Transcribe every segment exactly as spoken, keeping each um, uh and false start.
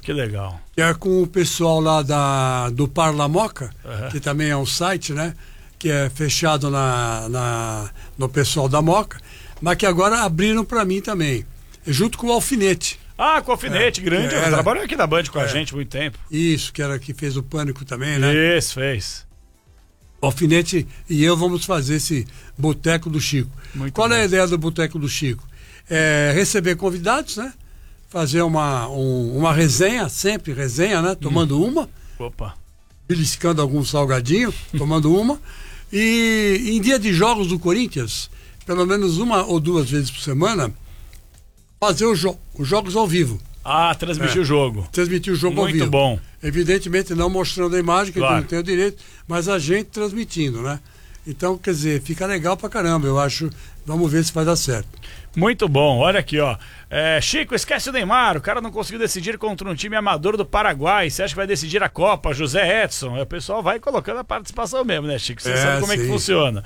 Que legal. Que é com o pessoal lá da, do Parlamoca, Uhum. que também é um site, né? Que é fechado na, na, no pessoal da Moca, mas que agora abriram para mim também, junto com o Alfinete. Ah, com o Alfinete, É, grande. era- Trabalhou aqui na Band com a é. gente há muito tempo. Isso, que era que fez o Pânico também, né? Isso, fez. O Alfinete e eu vamos fazer esse Boteco do Chico. Muito Qual é bom. a ideia do Boteco do Chico? É receber convidados, né? Fazer uma, um- uma resenha, sempre resenha, né? Tomando Hum. uma, Opa. beliscando algum salgadinho, tomando uma. E em dia de jogos do Corinthians, pelo menos uma ou duas vezes por semana, fazer os, jo- os jogos ao vivo. Ah, transmitiu É. o jogo. Transmitir o jogo ao Muito vivo. bom. Evidentemente não mostrando a imagem, que Claro. a gente não tem o direito, mas a gente transmitindo, né? Então, quer dizer, fica legal pra caramba, eu acho. Vamos ver se vai dar certo. Muito bom, olha aqui, ó. É, Chico, esquece o Neymar, o cara não conseguiu decidir contra um time amador do Paraguai. Você acha que vai decidir a Copa? José Edson. O pessoal vai colocando a participação mesmo, né, Chico? Você É, sabe como é que sim. funciona.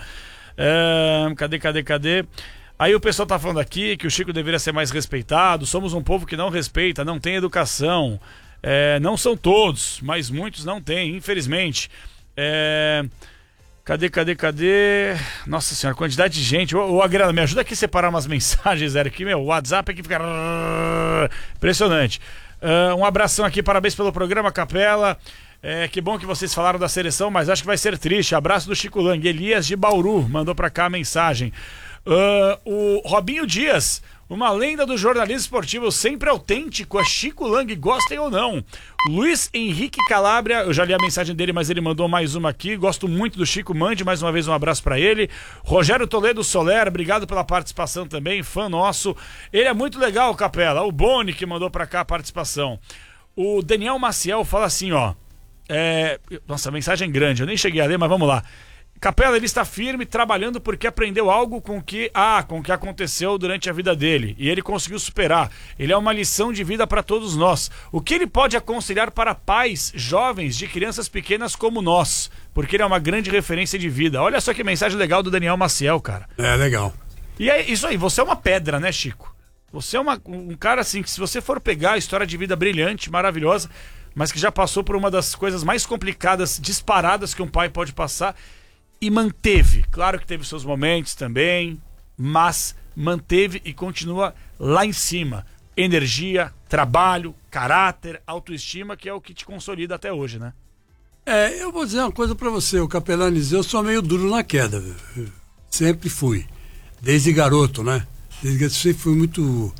É, cadê, cadê, cadê? Aí o pessoal tá falando aqui que o Chico deveria ser mais respeitado. Somos um povo que não respeita, não tem educação. É, não são todos, mas muitos não têm, infelizmente. É... Cadê, cadê, cadê? Nossa senhora, quantidade de gente. Ô, ô Agrela, me ajuda aqui a separar umas mensagens, Eric, aqui, meu. O WhatsApp aqui fica impressionante. Uh, um abração aqui, parabéns pelo programa, Capela. É, que bom que vocês falaram da seleção, mas acho que vai ser triste. Abraço do Chico Lang. Elias de Bauru mandou pra cá a mensagem. Uh, o Robinho Dias, uma lenda do jornalismo esportivo, sempre autêntico, é Chico Lang, gostem ou não. Luiz Henrique Calabria, eu já li a mensagem dele, mas ele mandou mais uma aqui. Gosto muito do Chico, mande mais uma vez um abraço pra ele. Rogério Toledo Soler, obrigado pela participação também, fã nosso. Ele é muito legal, Capela. O Boni que mandou pra cá a participação. O Daniel Maciel fala assim, ó. É... Nossa, mensagem grande, eu nem cheguei a ler, mas vamos lá. Capela, ele está firme, trabalhando porque aprendeu algo com que, ah, com o que aconteceu durante a vida dele. E ele conseguiu superar. Ele é uma lição de vida para todos nós. O que ele pode aconselhar para pais jovens de crianças pequenas como nós? Porque ele é uma grande referência de vida. Olha só que mensagem legal do Daniel Maciel, cara. É, legal. E é isso aí, você é uma pedra, né, Chico? Você é uma, um cara assim, que se você for pegar a história de vida brilhante, maravilhosa, mas que já passou por uma das coisas mais complicadas, disparadas que um pai pode passar, e manteve. Claro que teve seus momentos também, mas manteve e continua lá em cima. Energia, trabalho, caráter, autoestima, que é o que te consolida até hoje, né? É, eu vou dizer uma coisa pra você, o Capelanes, eu sou meio duro na queda, viu? Sempre fui, desde garoto, né? Desde que sempre fui muito,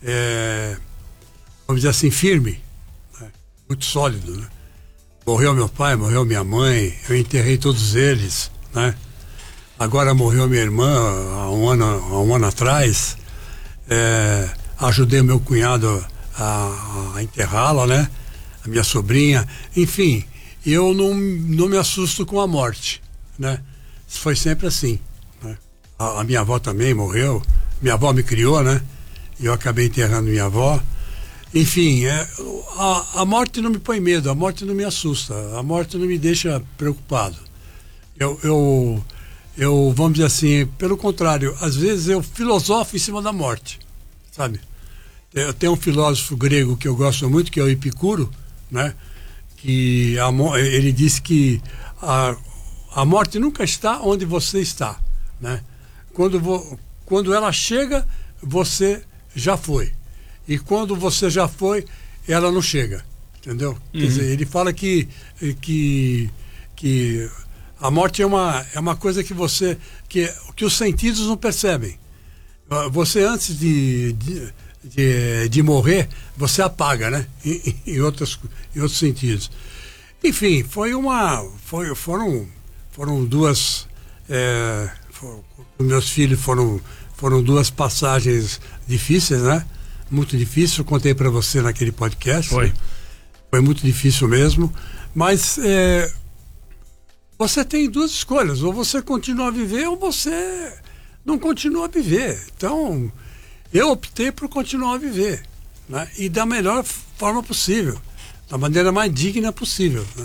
é, vamos dizer assim, firme, né? Muito sólido, né? Morreu meu pai, morreu minha mãe, eu enterrei todos eles, né? Agora morreu minha irmã há um ano, há um ano atrás. É, ajudei meu cunhado a, a enterrá-la, né? A minha sobrinha. Enfim, eu não, não me assusto com a morte, né? Foi sempre assim, né? A, a minha avó também morreu. Minha avó me criou, né? E eu acabei enterrando minha avó. Enfim, é, a, a morte não me põe medo, a morte não me assusta, a morte não me deixa preocupado. Eu, eu, eu, vamos dizer assim, pelo contrário, às vezes eu filosofo em cima da morte, sabe? Eu tenho um filósofo grego que eu gosto muito, que é o Epicuro, né? Que a, ele disse que a, a morte nunca está onde você está, né? Quando, vo, quando ela chega, você já foi. E quando você já foi, ela não chega, entendeu? Uhum. Quer dizer, ele fala que, que, que a morte é uma, é uma coisa que você, que, que os sentidos não percebem. Você, antes de, de, de, de morrer, você apaga, né? Em, em, outras, em outros sentidos. Enfim, foi uma, foi, foram, foram duas, é, foram, meus filhos foram, foram duas passagens difíceis, né? Muito difícil, eu contei para você naquele podcast. Foi. Foi muito difícil mesmo, mas é, você tem duas escolhas, ou você continua a viver ou você não continua a viver. Então, eu optei por continuar a viver, né? E da melhor forma possível, da maneira mais digna possível, né?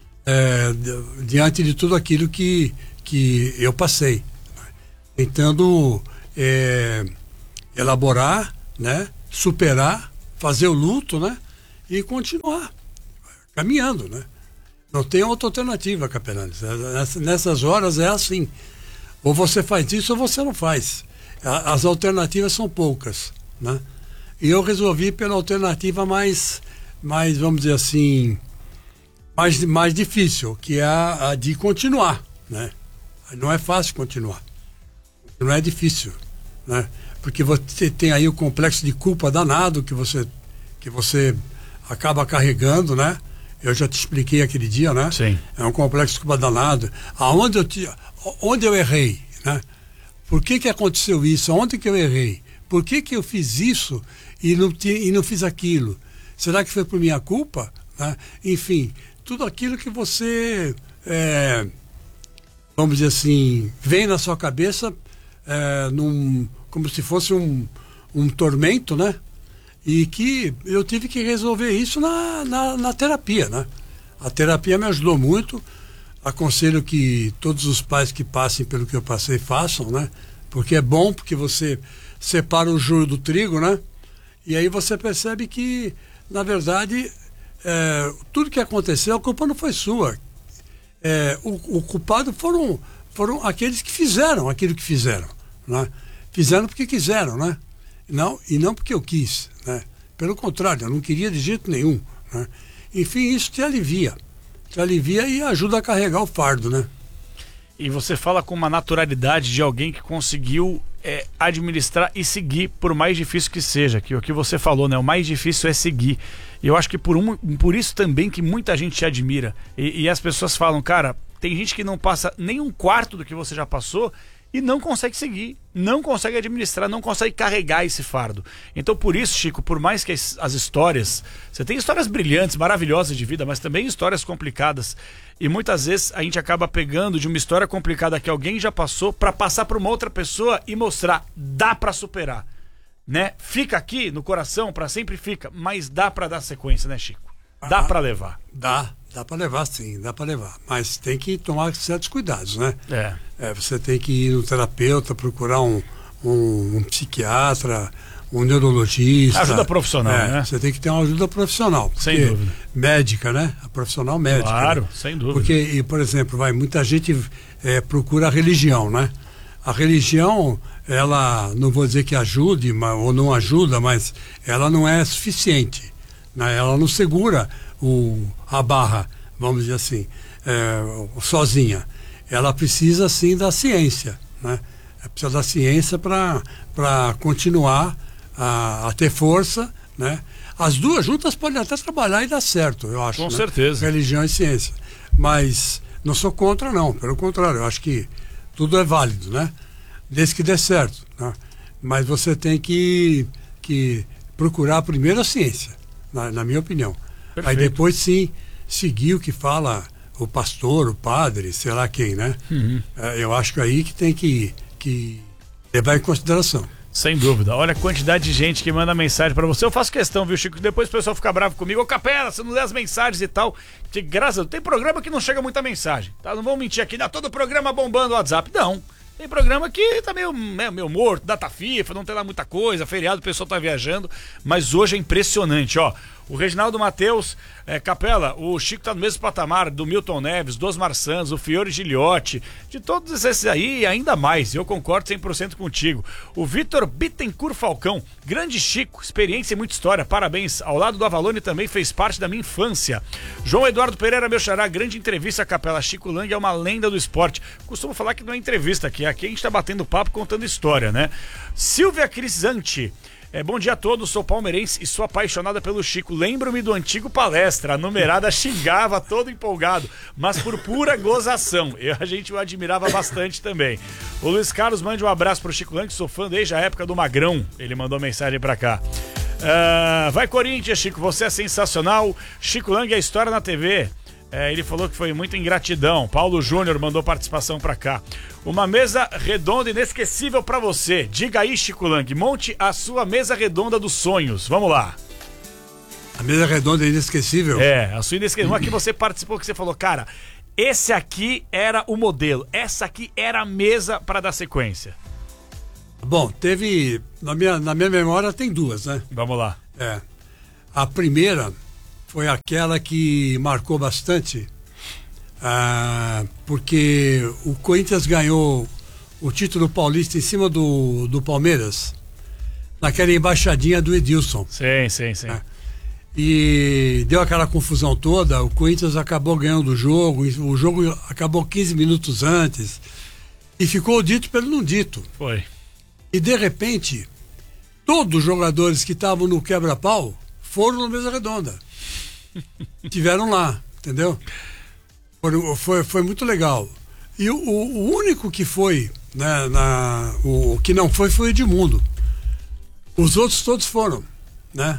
É, diante de tudo aquilo que, que eu passei, né? Tentando é, elaborar, né? Superar, fazer o luto, né? e continuar caminhando, né? Não tem outra alternativa, Capelani. Nessas horas é assim. Ou você faz isso ou você não faz. As alternativas são poucas, né? E eu resolvi pela alternativa mais, mais vamos dizer assim, mais, mais difícil, que é a, a de continuar, né? Não é fácil continuar. Não é difícil, né? Porque você tem aí o complexo de culpa danado que você, que você acaba carregando, né? Eu já te expliquei aquele dia, né? Sim. É um complexo de culpa danado. Aonde eu, te, onde eu errei, né? Por que que aconteceu isso? Onde que eu errei? Por que que eu fiz isso e não, e não fiz aquilo? Será que foi por minha culpa? Né? Enfim, tudo aquilo que você, é, vamos dizer assim, vem na sua cabeça é, num, como se fosse um, um tormento, né? E que eu tive que resolver isso na, na, na terapia, né? A terapia me ajudou muito. Aconselho que todos os pais que passem pelo que eu passei façam, né? Porque é bom, porque você separa o joio do trigo, né? E aí você percebe que, na verdade, é, tudo que aconteceu, a culpa não foi sua. É, o, o culpado foram, foram aqueles que fizeram aquilo que fizeram, né? Fizeram porque quiseram, né? Não, e não porque eu quis, né? Pelo contrário, eu não queria de jeito nenhum, né? Enfim, isso te alivia. Te alivia e ajuda a carregar o fardo, né? E você fala com uma naturalidade de alguém que conseguiu é, administrar e seguir, por mais difícil que seja, que o que você falou, né? O mais difícil é seguir. E eu acho que por, um, por isso também que muita gente te admira. E, e as pessoas falam, cara, tem gente que não passa nem um quarto do que você já passou e não consegue seguir, não consegue administrar, não consegue carregar esse fardo. Então por isso, Chico, por mais que as, as histórias, você tem histórias brilhantes, maravilhosas de vida, mas também histórias complicadas, e muitas vezes a gente acaba pegando de uma história complicada que alguém já passou para passar para uma outra pessoa e mostrar, dá para superar, né? Fica aqui no coração, para sempre fica, mas dá para dar sequência, né, Chico? Dá ah, para levar. Dá. Dá para levar, sim, dá para levar. Mas tem que tomar certos cuidados, né? É. É, você tem que ir no terapeuta, procurar um, um, um psiquiatra, um neurologista. Ajuda profissional, é, né? Você tem que ter uma ajuda profissional. Sem dúvida. Médica, né? A profissional médica. Claro, né? sem dúvida. Porque, e, por exemplo, vai, muita gente é, procura a religião, né? A religião, ela, não vou dizer que ajude mas, ou não ajuda, mas ela não é suficiente, né? Ela não segura o, a barra, vamos dizer assim, é, sozinha. Ela precisa, sim, da ciência, né? Ela precisa da ciência para continuar a, a ter força, né? As duas juntas podem até trabalhar e dar certo, eu acho. Com né? certeza. Religião e ciência. Mas não sou contra, não. Pelo contrário, eu acho que tudo é válido, né? Desde que dê certo, né? Mas você tem que, que procurar primeiro a ciência, na, na minha opinião. Perfeito. Aí depois sim seguir o que fala o pastor, o padre, sei lá quem, né? Uhum. É, eu acho que aí que tem que, que levar em consideração. Sem dúvida. Olha a quantidade de gente que manda mensagem pra você. Eu faço questão, viu, Chico? Depois o pessoal fica bravo comigo. Ô, Capela, você não lê as mensagens e tal. De graça, tem programa que não chega muita mensagem, tá? Não vamos mentir aqui, não. Todo programa bombando o WhatsApp. Não. Tem programa que tá meio, meio morto, data FIFA, não tem lá muita coisa, feriado, o pessoal tá viajando. Mas hoje é impressionante, ó. O Reginaldo Matheus, é, Capela, o Chico tá no mesmo patamar do Milton Neves, do Osmar Santos, o Fiore Giliotti, de todos esses aí e ainda mais. Eu concordo cem por cento contigo. O Vitor Bittencourt Falcão, grande Chico, experiência e muita história, parabéns. Ao lado do Avalone também fez parte da minha infância. João Eduardo Pereira, meu xará, grande entrevista, Capela. Chico Lang é uma lenda do esporte. Costumo falar que não é entrevista aqui, aqui a gente tá batendo papo contando história, né? Silvia Crisante. É, bom dia a todos, sou palmeirense e sou apaixonada pelo Chico. Lembro-me do antigo Palestra, a numerada xingava todo empolgado, mas por pura gozação. Eu, a gente o admirava bastante também. O Luiz Carlos mande um abraço pro Chico Lang, que sou fã desde a época do Magrão. Ele mandou mensagem pra cá. Uh, vai Corinthians, Chico, você é sensacional. Chico Lang é a história na T V. É, ele falou que foi muita ingratidão. Paulo Júnior mandou participação pra cá. Uma mesa redonda inesquecível pra você. Diga aí, Chico Lang, monte a sua mesa redonda dos sonhos. Vamos lá. A mesa redonda é inesquecível? É, a sua inesquecível. Uma que você participou, que você falou, cara, esse aqui era o modelo, essa aqui era a mesa pra dar sequência. Bom, teve, na minha, na minha memória tem duas, né? Vamos lá. É. A primeira foi aquela que marcou bastante, ah, porque o Corinthians ganhou o título paulista em cima do, do Palmeiras, naquela embaixadinha do Edilson. Sim, sim, sim. Né? E deu aquela confusão toda, o Corinthians acabou ganhando o jogo, o jogo acabou quinze minutos antes, e ficou dito pelo não dito. Foi. E de repente, todos os jogadores que estavam no quebra-pau foram na mesa redonda. Tiveram lá, entendeu? Foi, foi, foi muito legal. E o, o único que foi, né, na, o, o que não foi, foi o Edmundo. Os outros todos foram, né?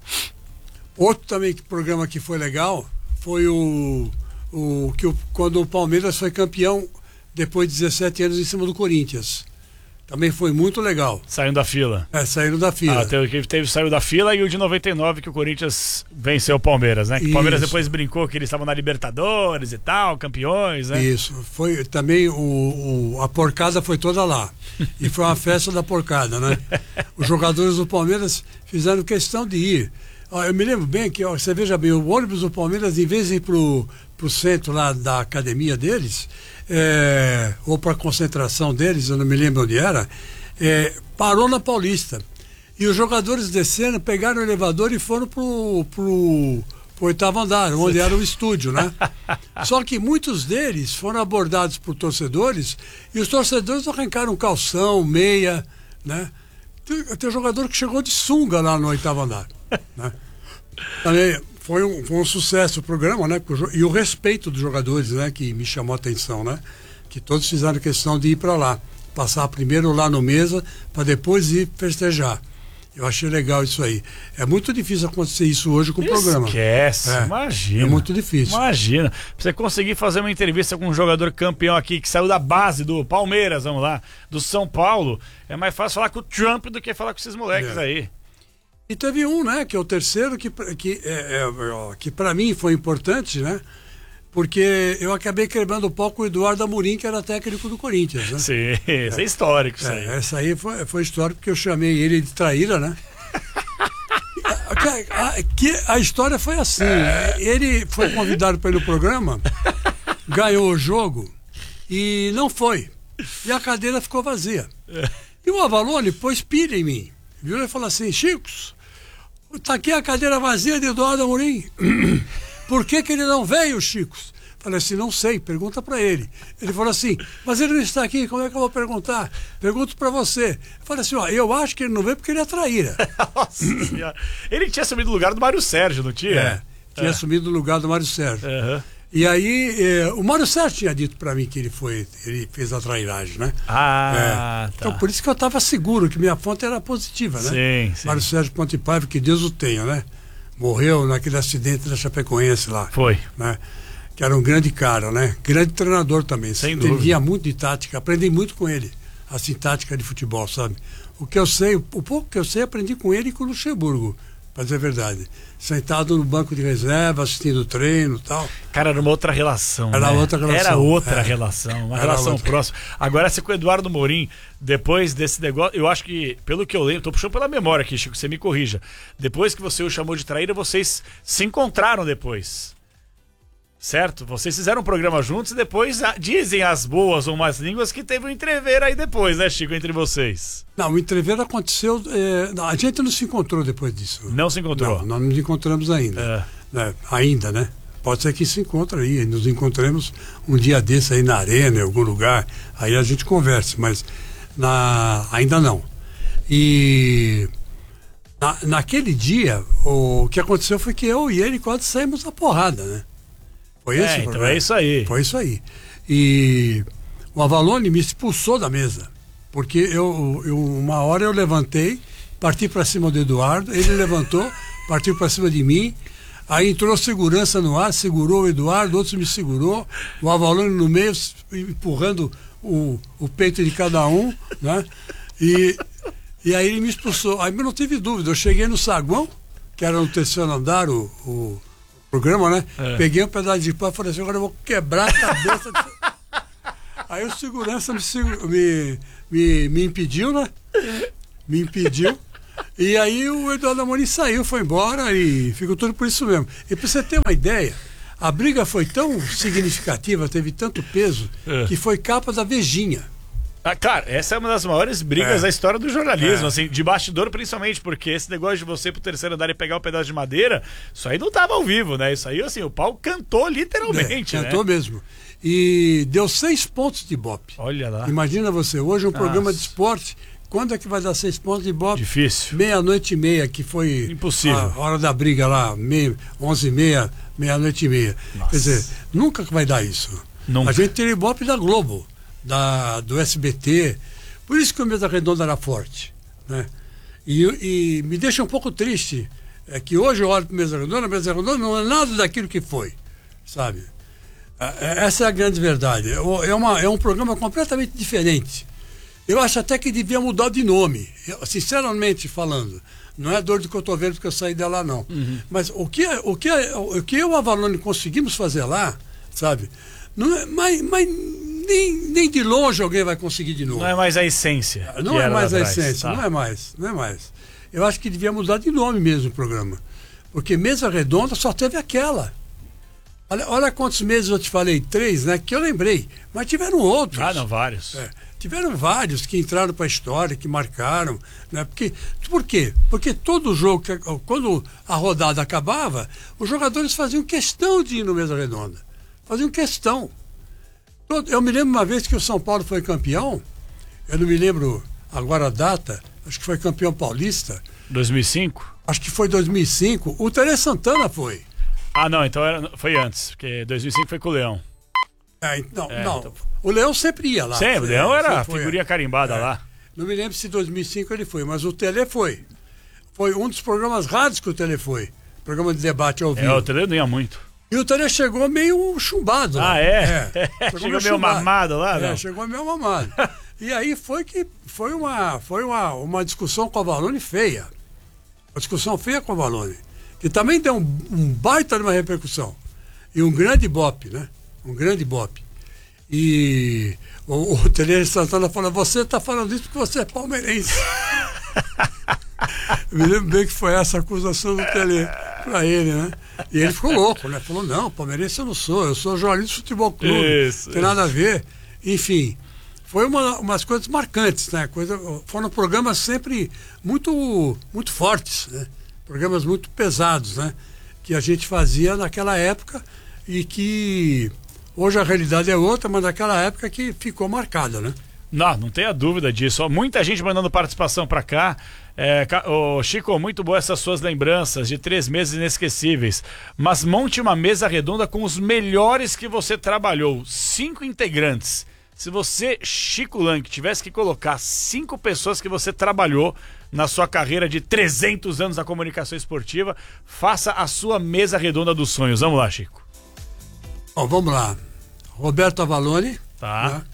Outro também programa que foi legal foi o, o que o, quando o Palmeiras foi campeão depois de dezessete anos em cima do Corinthians. Também foi muito legal. Saindo da fila. É, saíram da fila. Ah, teve, teve, teve saiu da fila e o de noventa e nove que o Corinthians venceu o Palmeiras, né? Que o Palmeiras depois brincou que eles estavam na Libertadores e tal, campeões, né? Isso. Foi também o, o, a porcada foi toda lá. E foi uma festa da porcada, né? Os jogadores do Palmeiras fizeram questão de ir. Ó, eu me lembro bem que, ó, você veja bem, o ônibus do Palmeiras, em vez de ir pro, pro centro lá da academia deles, é, ou para concentração deles, eu não me lembro onde era, é, parou na Paulista. E os jogadores descendo, pegaram o elevador e foram pro, pro, pro oitavo andar, onde era o estúdio, né? Só que muitos deles foram abordados por torcedores e os torcedores arrancaram calção, meia, né? Tem, tem jogador que chegou de sunga lá no oitavo andar, né? Também foi um, foi um sucesso o programa, né? E o respeito dos jogadores, né? Que me chamou a atenção, né? Que todos fizeram questão de ir para lá, passar primeiro lá no mesa, para depois ir festejar. Eu achei legal isso aí. É muito difícil acontecer isso hoje com o programa. Esquece, é, imagina. É muito difícil. Imagina. Pra você conseguir fazer uma entrevista com um jogador campeão aqui, que saiu da base do Palmeiras, vamos lá, do São Paulo, é mais fácil falar com o Trump do que falar com esses moleques é. aí. E teve um, né, que é o terceiro, que, que, é, é, que para mim foi importante, né? Porque eu acabei quebrando um pouco o Eduardo Amorim, que era técnico do Corinthians, né? Sim, isso é histórico, isso é, aí. Essa aí foi, foi histórico, porque eu chamei ele de traíra, né? a, a, que, a história foi assim, ele foi convidado para ir no programa, ganhou o jogo e não foi. E a cadeira ficou vazia. E o Avalone pôs pilha em mim. Viu? Ele falou assim, Chicos, tá aqui a cadeira vazia de Eduardo Amorim. Por que que ele não veio, Chicos? Falei assim, não sei, pergunta para ele. Ele falou assim, mas ele não está aqui, como é que eu vou perguntar? Pergunto para você. Eu falei assim, ó, eu acho que ele não veio porque ele é traíra. Nossa senhora. Ele tinha assumido o lugar do Mário Sérgio, não tinha? É, tinha é. assumido o lugar do Mário Sérgio. Uhum. E aí, eh, o Mário Sérgio tinha dito para mim que ele foi, ele fez a trairagem, né? Ah, é. tá. Então, por isso que eu estava seguro que minha fonte era positiva, né? Sim, sim. Mário Sérgio Ponte Paiva, que Deus o tenha, né? Morreu naquele acidente da Chapecoense lá. Foi. Né? Que era um grande cara, né? Grande treinador também. Sem entendia dúvida. muito de tática, aprendi muito com ele, assim, tática de futebol, sabe? O que eu sei, o pouco que eu sei, aprendi com ele e com o Luxemburgo, para dizer a verdade. Sentado no banco de reserva, assistindo o treino e tal. Cara, era uma outra relação. Era né? outra relação. Era outra é. relação, uma Era relação outra. próxima. Agora, se com o Eduardo Amorim, depois desse negócio, eu acho que, pelo que eu lembro, tô puxando pela memória aqui, Chico, você me corrija. Depois que você o chamou de traíra, vocês se encontraram depois. Certo? Vocês fizeram um programa juntos e depois a, dizem as boas ou más línguas que teve um entrever aí depois, né, Chico, entre vocês. Não, o entrever aconteceu. É, a gente não se encontrou depois disso. Não se encontrou? Não, nós não nos encontramos ainda. É. Né? Ainda, né? Pode ser que se encontre aí. Nos encontremos um dia desse aí na arena, em algum lugar. Aí a gente conversa, mas na, ainda não. E na, naquele dia, o que aconteceu foi que eu e ele quase saímos na porrada, né? Foi esse é, o então problema. é isso aí. Foi isso aí. E o Avalone me expulsou da mesa. Porque eu, eu uma hora eu levantei, parti para cima do Eduardo, ele levantou, partiu para cima de mim, aí entrou segurança no ar, segurou o Eduardo, outro me segurou, o Avalone no meio, empurrando o, o peito de cada um, né? E, e aí ele me expulsou. Aí eu não tive dúvida, eu cheguei no saguão, que era no terceiro andar, o, o programa, né? É. Peguei um pedaço de pau e falei assim, agora eu vou quebrar a cabeça. Aí o segurança me, me, me, me impediu, né? Me impediu. E aí o Eduardo Amorim saiu, foi embora e ficou tudo por isso mesmo. E para você ter uma ideia, a briga foi tão significativa, teve tanto peso, é. que foi capa da Vejinha. Ah, claro, essa é uma das maiores brigas é. da história do jornalismo, é. assim, de bastidor principalmente, porque esse negócio de você pro terceiro andar e pegar um pedaço de madeira, isso aí não tava ao vivo, né? Isso aí, assim, o pau cantou literalmente, é, né? Cantou mesmo. E deu seis pontos de Ibope. Olha lá. Imagina você, hoje um Nossa. programa de esporte, quando é que vai dar seis pontos de Ibope? Difícil. Meia-noite e meia, que foi impossível. A hora da briga lá, meia, onze e meia, meia-noite e meia. Nossa. Quer dizer, nunca vai dar isso. Nunca. A gente tem Ibope da Globo, da, do S B T, por isso que o Mesa Redonda era forte, né? E, e me deixa um pouco triste, é que hoje eu olho para o Mesa Redonda, a Mesa Redonda não é nada daquilo que foi, sabe? Essa é a grande verdade. É, uma, é um programa completamente diferente. Eu acho até que devia mudar de nome, eu, sinceramente falando. Não é dor de cotovelo porque eu saí dela, não. Uhum. Mas o que, o, que, o que eu e o Avalone conseguimos fazer lá, sabe? Não é, mas, mas nem, nem de longe alguém vai conseguir de novo. Não é mais a essência. Não é mais a essência, tá. não é mais, não é mais. Eu acho que devia mudar de nome mesmo o programa. Porque Mesa Redonda só teve aquela. Olha, olha quantos meses eu te falei, três, né? Que eu lembrei. Mas tiveram outros. Ah, não, vários. É, tiveram vários que entraram para a história, que marcaram. Né? Porque, por quê? Porque todo jogo, que, quando a rodada acabava, os jogadores faziam questão de ir no Mesa Redonda. Faziam questão. Eu me lembro uma vez que o São Paulo foi campeão, eu não me lembro agora a data, acho que foi campeão paulista. dois mil e cinco? Acho que foi dois mil e cinco. O Tele Santana foi. Ah, não, então era, foi antes, porque dois mil e cinco foi com o Leão. É, não, é, não. Então... O Leão sempre ia lá. Sempre, o Leão era a foi, figurinha carimbada é. lá. Não me lembro se em dois mil e cinco ele foi, mas o Tele foi. Foi um dos programas raros que o Tele foi. Programa de debate ao vivo. É, o Tele não ia muito. E o Tele chegou meio chumbado. Ah, lá. é? é. Chegou, chegou meio mamado lá, é, não? chegou meio mamado. E aí foi que foi uma, foi uma, uma discussão com a Avalone feia. Uma discussão feia com a Avalone. Que também deu um, um baita de uma repercussão. E um grande ibope, né? Um grande ibope. E o, o Tele Santana falou, você está falando isso porque você é palmeirense. Eu me lembro bem que foi essa acusação do Tele para ele, né? E ele ficou louco, né? Falou, não, palmeirense eu não sou, eu sou jornalista de futebol clube. Isso, não tem nada a ver. Enfim, foi uma, umas coisas marcantes, né? Coisa, foram programas sempre muito, muito fortes, né? Programas muito pesados, né? Que a gente fazia naquela época e que hoje a realidade é outra, mas naquela época que ficou marcada, né? Não, não tenha dúvida disso. Ó, muita gente mandando participação para cá. É, ô, Chico, muito boas essas suas lembranças de três meses inesquecíveis. Mas monte uma mesa redonda com os melhores que você trabalhou. Cinco integrantes. Se você, Chico Lang, tivesse que colocar cinco pessoas que você trabalhou na sua carreira de trezentos anos da comunicação esportiva, faça a sua mesa redonda dos sonhos. Vamos lá, Chico. Bom, vamos lá. Roberto Avalone. Tá. Né?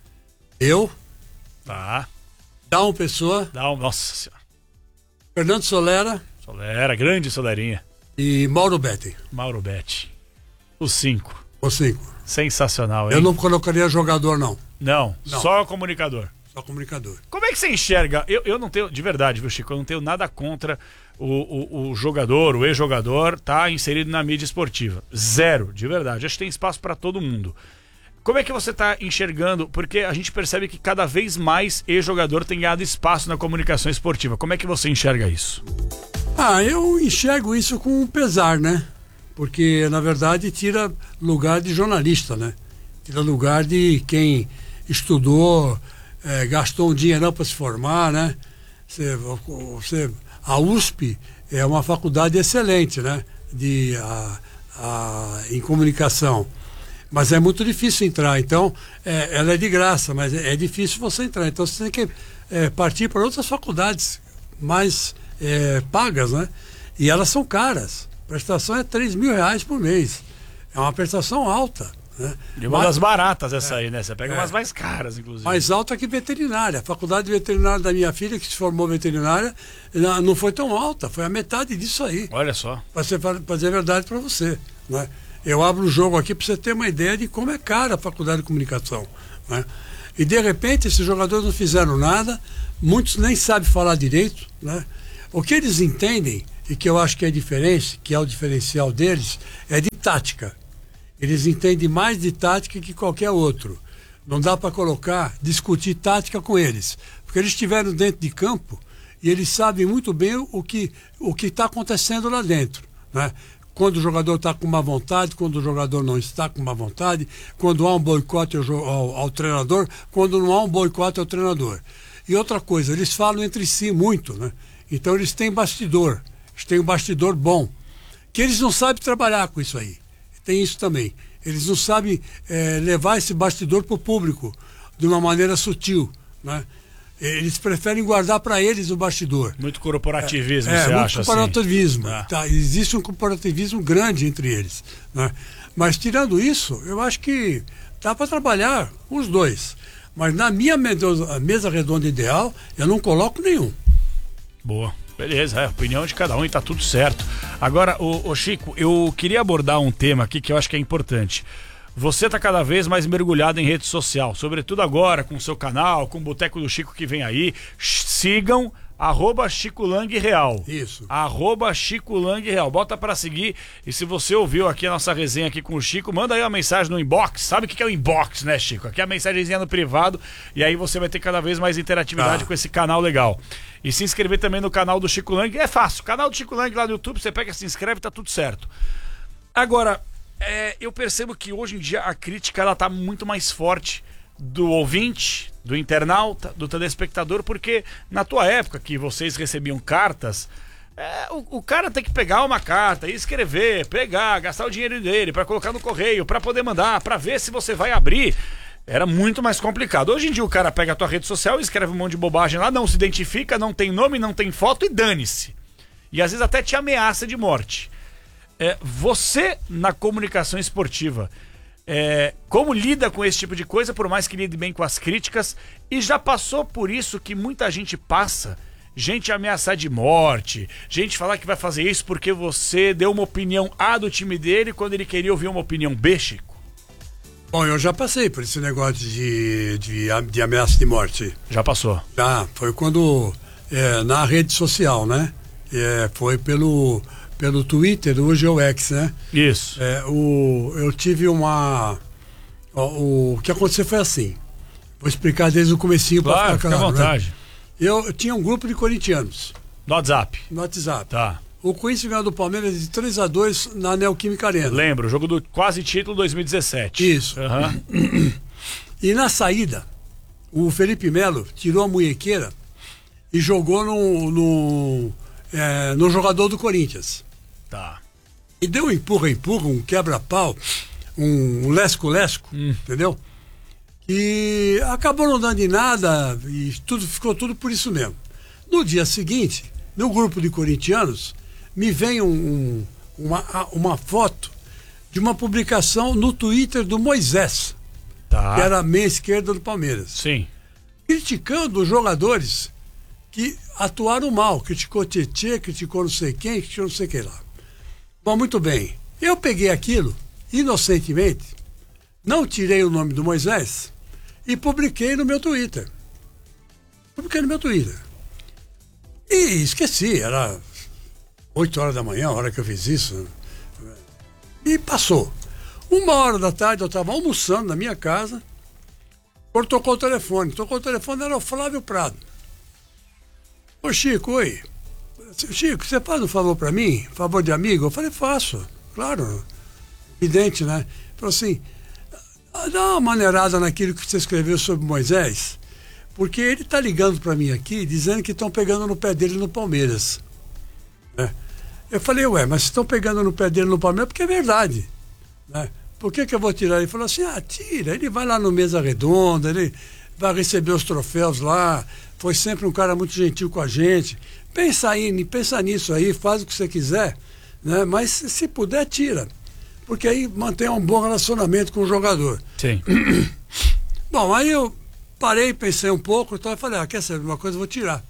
Eu. Tá. Dalmo Pessoa. Dalmo, nossa senhora. Fernando Solera. Solera, grande Solerinha. E Mauro Betti. Mauro Betti. Os cinco. Os cinco. Sensacional, hein? Eu não colocaria jogador, não. Não, não. Só comunicador. Só comunicador. Como é que você enxerga? Eu, eu não tenho, de verdade, viu, Chico? Eu não tenho nada contra o, o, o jogador, o ex-jogador, tá inserido na mídia esportiva. Zero, de verdade. Acho que tem espaço para todo mundo. Como é que você está enxergando? Porque a gente percebe que cada vez mais ex-jogador tem ganhado espaço na comunicação esportiva. Como é que você enxerga isso? Ah, eu enxergo isso com pesar, né? Porque, na verdade, tira lugar de jornalista, né? Tira lugar de quem estudou, é, gastou um dinheirão para se formar, né? Você, você, a U S P é uma faculdade excelente, né? De, a, a, em comunicação. Mas é muito difícil entrar, então é, ela é de graça, mas é, é difícil você entrar. Então você tem que é, partir para outras faculdades mais é, pagas, né? E elas são caras. A prestação é três mil reais por mês. É uma prestação alta, né? E uma mas, das baratas essa é, aí, né? Você pega é, umas mais caras, inclusive. Mais alta que veterinária. A faculdade de veterinária da minha filha, que se formou veterinária, não foi tão alta, foi a metade disso aí. Olha só. Para dizer a verdade para você, né? Eu abro o jogo aqui para você ter uma ideia de como é cara a faculdade de comunicação, né? E de repente esses jogadores não fizeram nada, muitos nem sabem falar direito, né? O que eles entendem, e que eu acho que é diferente, que é o diferencial deles, é de tática. Eles entendem mais de tática que qualquer outro. Não dá para colocar, discutir tática com eles. Porque eles estiveram dentro de campo e eles sabem muito bem o que o que está acontecendo lá dentro, né? Quando o jogador está com má vontade, quando o jogador não está com má vontade, quando há um boicote ao, ao, ao treinador, quando não há um boicote ao treinador. E outra coisa, eles falam entre si muito, né? Então eles têm bastidor, eles têm um bastidor bom, que eles não sabem trabalhar com isso aí. Tem isso também. Eles não sabem é, levar esse bastidor para o público de uma maneira sutil, né? Eles preferem guardar para eles o bastidor. Muito corporativismo, é, você é, acha muito corporativismo. assim? Tá, existe um corporativismo grande entre eles, né? Mas tirando isso, eu acho que dá para trabalhar com os dois. Mas na minha mesa redonda ideal, eu não coloco nenhum. Boa. Beleza, é a opinião de cada um e tá tudo certo. Agora, ô, ô Chico, eu queria abordar um tema aqui que eu acho que é importante. Você está cada vez mais mergulhado em rede social, sobretudo agora com o seu canal, com o Boteco do Chico que vem aí. Sigam arroba Chico Lang Real. Isso. Arroba Chico Lang Real. Bota para seguir. E se você ouviu aqui a nossa resenha aqui com o Chico, manda aí uma mensagem no inbox. Sabe o que é o inbox, né, Chico? Aqui é a mensagenzinha no privado. E aí você vai ter cada vez mais interatividade ah. com esse canal legal. E se inscrever também no canal do Chico Lang. É fácil. Canal do Chico Lang lá no YouTube, você pega, se inscreve, tá tudo certo. Agora... É, eu percebo que hoje em dia a crítica ela tá muito mais forte do ouvinte, do internauta, do telespectador, porque na tua época que vocês recebiam cartas, é, o, o cara tem que pegar uma carta e escrever, pegar, gastar o dinheiro dele para colocar no correio, para poder mandar, para ver se você vai abrir. Era muito mais complicado. Hoje em dia o cara pega a tua rede social e escreve um monte de bobagem lá, não se identifica, não tem nome, não tem foto e dane-se. E às vezes até te ameaça de morte. É, você, na comunicação esportiva, é, como lida com esse tipo de coisa, por mais que lide bem com as críticas, e já passou por isso que muita gente passa, gente ameaçar de morte, gente falar que vai fazer isso porque você deu uma opinião A do time dele quando ele queria ouvir uma opinião B, Chico? Bom, eu já passei por esse negócio de, de, de ameaça de morte. Já passou? Já, foi quando, é, na rede social, né? É, foi pelo... pelo Twitter, hoje é o X, né? Isso. É, o, eu tive uma... O, o que aconteceu foi assim. Vou explicar desde o comecinho para claro, ficar claro. Fica à vontade. Né? Eu, eu tinha um grupo de corintianos. No WhatsApp? No WhatsApp. Tá. O Corinthians ganhou do Palmeiras de três a dois na Neoquímica Arena. Lembro, jogo do quase título dois mil e dezessete. Isso. Uhum. E na saída, o Felipe Melo tirou a munhequeira e jogou no, no, é, no jogador do Corinthians. Tá. E deu um empurra-empurra, um quebra-pau, um lesco-lesco, hum. entendeu? E acabou não dando em nada e tudo, ficou tudo por isso mesmo. No dia seguinte, no grupo de corintianos, me vem um, um, uma, uma foto de uma publicação no Twitter do Moisés, tá. que era a meia esquerda do Palmeiras. Sim. Criticando os jogadores que atuaram mal. Criticou Tietê, criticou não sei quem, criticou não sei quem lá. Bom, muito bem. Eu peguei aquilo, inocentemente, não tirei o nome do Moisés e publiquei no meu Twitter. Publiquei no meu Twitter. E esqueci, era oito horas da manhã, a hora que eu fiz isso. E passou. Uma hora da tarde eu estava almoçando na minha casa, quando tocou o telefone. Tocou o telefone, era o Flávio Prado. Ô Chico, oi. Chico, você faz um favor para mim? Favor de amigo? Eu falei, faço. Claro. Evidente, né? Falou assim, dá uma maneirada naquilo que você escreveu sobre Moisés, porque ele tá ligando para mim aqui, dizendo que estão pegando no pé dele no Palmeiras. Né? Eu falei, ué, mas estão pegando no pé dele no Palmeiras porque é verdade. Né? Por que que eu vou tirar? Ele falou assim, ah, tira. Ele vai lá no Mesa Redonda, ele vai receber os troféus lá, foi sempre um cara muito gentil com a gente. Pensa aí, pensa nisso aí, faz o que você quiser, né? Mas se puder, tira. Porque aí mantém um bom relacionamento com o jogador. Sim. Bom, aí eu parei, pensei um pouco, então eu falei, ah, quer saber uma coisa, eu vou tirar.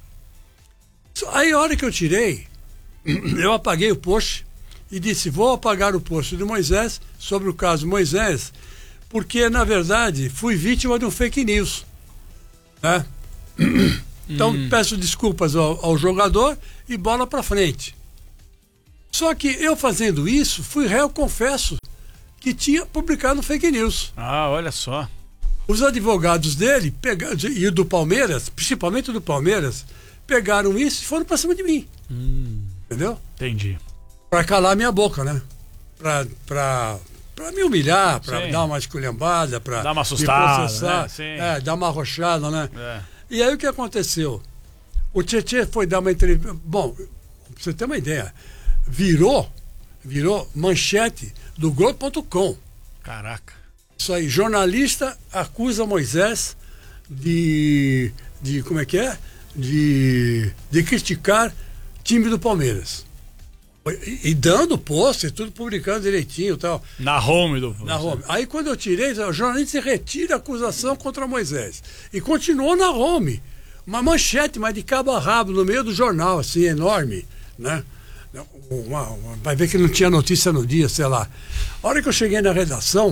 Aí a hora que eu tirei, eu apaguei o post e disse, vou apagar o post de Moisés, sobre o caso Moisés, porque, na verdade, fui vítima de um fake news. Né? Então Hum. peço desculpas ao, ao jogador e bola para frente. Só que eu fazendo isso, fui réu, confesso, que tinha publicado fake news. Ah, olha só. Os advogados dele, pegaram, e o do Palmeiras, principalmente do Palmeiras, pegaram isso e foram para cima de mim. Hum. Entendeu? Entendi. Para calar minha boca, né? Para pra, pra me humilhar, para Sim. dar uma esculhambada, para Dar uma me assustada, processar, né? Sim. é, dar uma arrochada, né? É. E aí o que aconteceu? O Tietê foi dar uma entrevista. Bom, pra você ter uma ideia, virou, virou manchete do Globo ponto com. Caraca. Isso aí, jornalista acusa Moisés de. de como é que é? De, de criticar time do Palmeiras. E, e dando post, e tudo publicando direitinho e tal. Na home do. Na home. Aí quando eu tirei, o jornalista retira a acusação contra Moisés. E continuou na home. Uma manchete, mas de cabo a rabo, no meio do jornal, assim, enorme, né? Uma, uma, vai ver que não tinha notícia no dia, sei lá. A hora que eu cheguei na redação,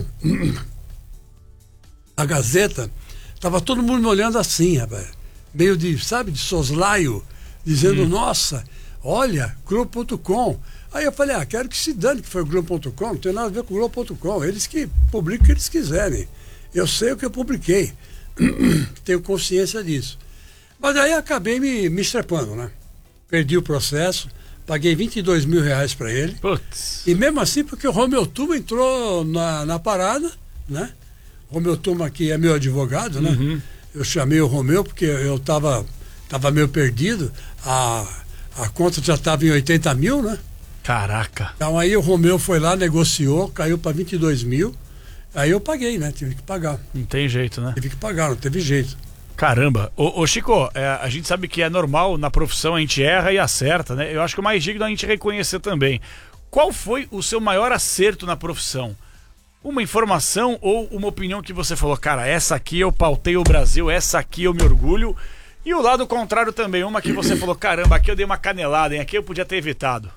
a Gazeta, tava todo mundo me olhando assim, rapaz. Meio de, sabe, de soslaio, dizendo, hum. nossa, olha, Globo ponto com. Aí eu falei, ah, quero que se dane que foi o Globo ponto com, não tem nada a ver com o Globo ponto com. Eles que publicam o que eles quiserem. Eu sei o que eu publiquei. Tenho consciência disso. Mas aí acabei me, me estrepando, né? Perdi o processo, paguei vinte e dois mil reais para ele. Putz. E mesmo assim, porque o Romeu Tuma entrou na, na parada, né? O Romeu Tuma, que é meu advogado, né? Uhum. Eu chamei o Romeu porque eu tava, tava meio perdido. A, a conta já estava em oitenta mil, né? Caraca. Então aí o Romeu foi lá, negociou, caiu para vinte e dois mil. Aí eu paguei, né? Tive que pagar. Não tem jeito, né? Tive que pagar, não teve jeito. Caramba. Ô, ô Chico, é, a gente sabe que é normal na profissão, a gente erra e acerta, né? Eu acho que o mais digno é a gente reconhecer também. Qual foi o seu maior acerto na profissão? Uma informação ou uma opinião que você falou, cara, essa aqui eu pautei o Brasil, essa aqui eu me orgulho. E o lado contrário também, uma que você falou, caramba, aqui eu dei uma canelada, hein? Aqui eu podia ter evitado.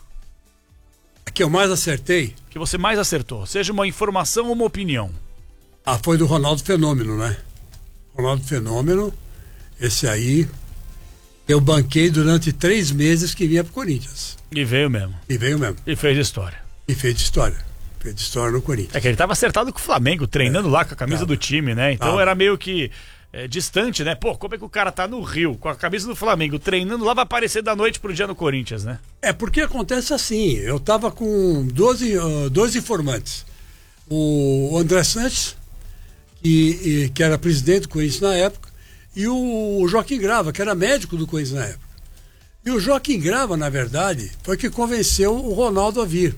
A que eu mais acertei? Que você mais acertou, seja uma informação ou uma opinião. Ah, foi do Ronaldo Fenômeno, né? Ronaldo Fenômeno, esse aí, eu banquei durante três meses que vinha pro Corinthians. E veio mesmo. E veio mesmo. E fez história. E fez história. Fez história no Corinthians. É que ele tava acertado com o Flamengo, treinando é. lá com a camisa tava. do time, né? Então tava. era meio que é, distante, né? Pô, como é que o cara tá no Rio, com a camisa do Flamengo, treinando lá, vai aparecer da noite pro dia no Corinthians, né? É, porque acontece assim, eu tava com doze, uh, doze informantes. O André Sanches, que, que era presidente do Corinthians na época, e o Joaquim Grava, que era médico do Corinthians na época. E o Joaquim Grava, na verdade, foi que convenceu o Ronaldo a vir.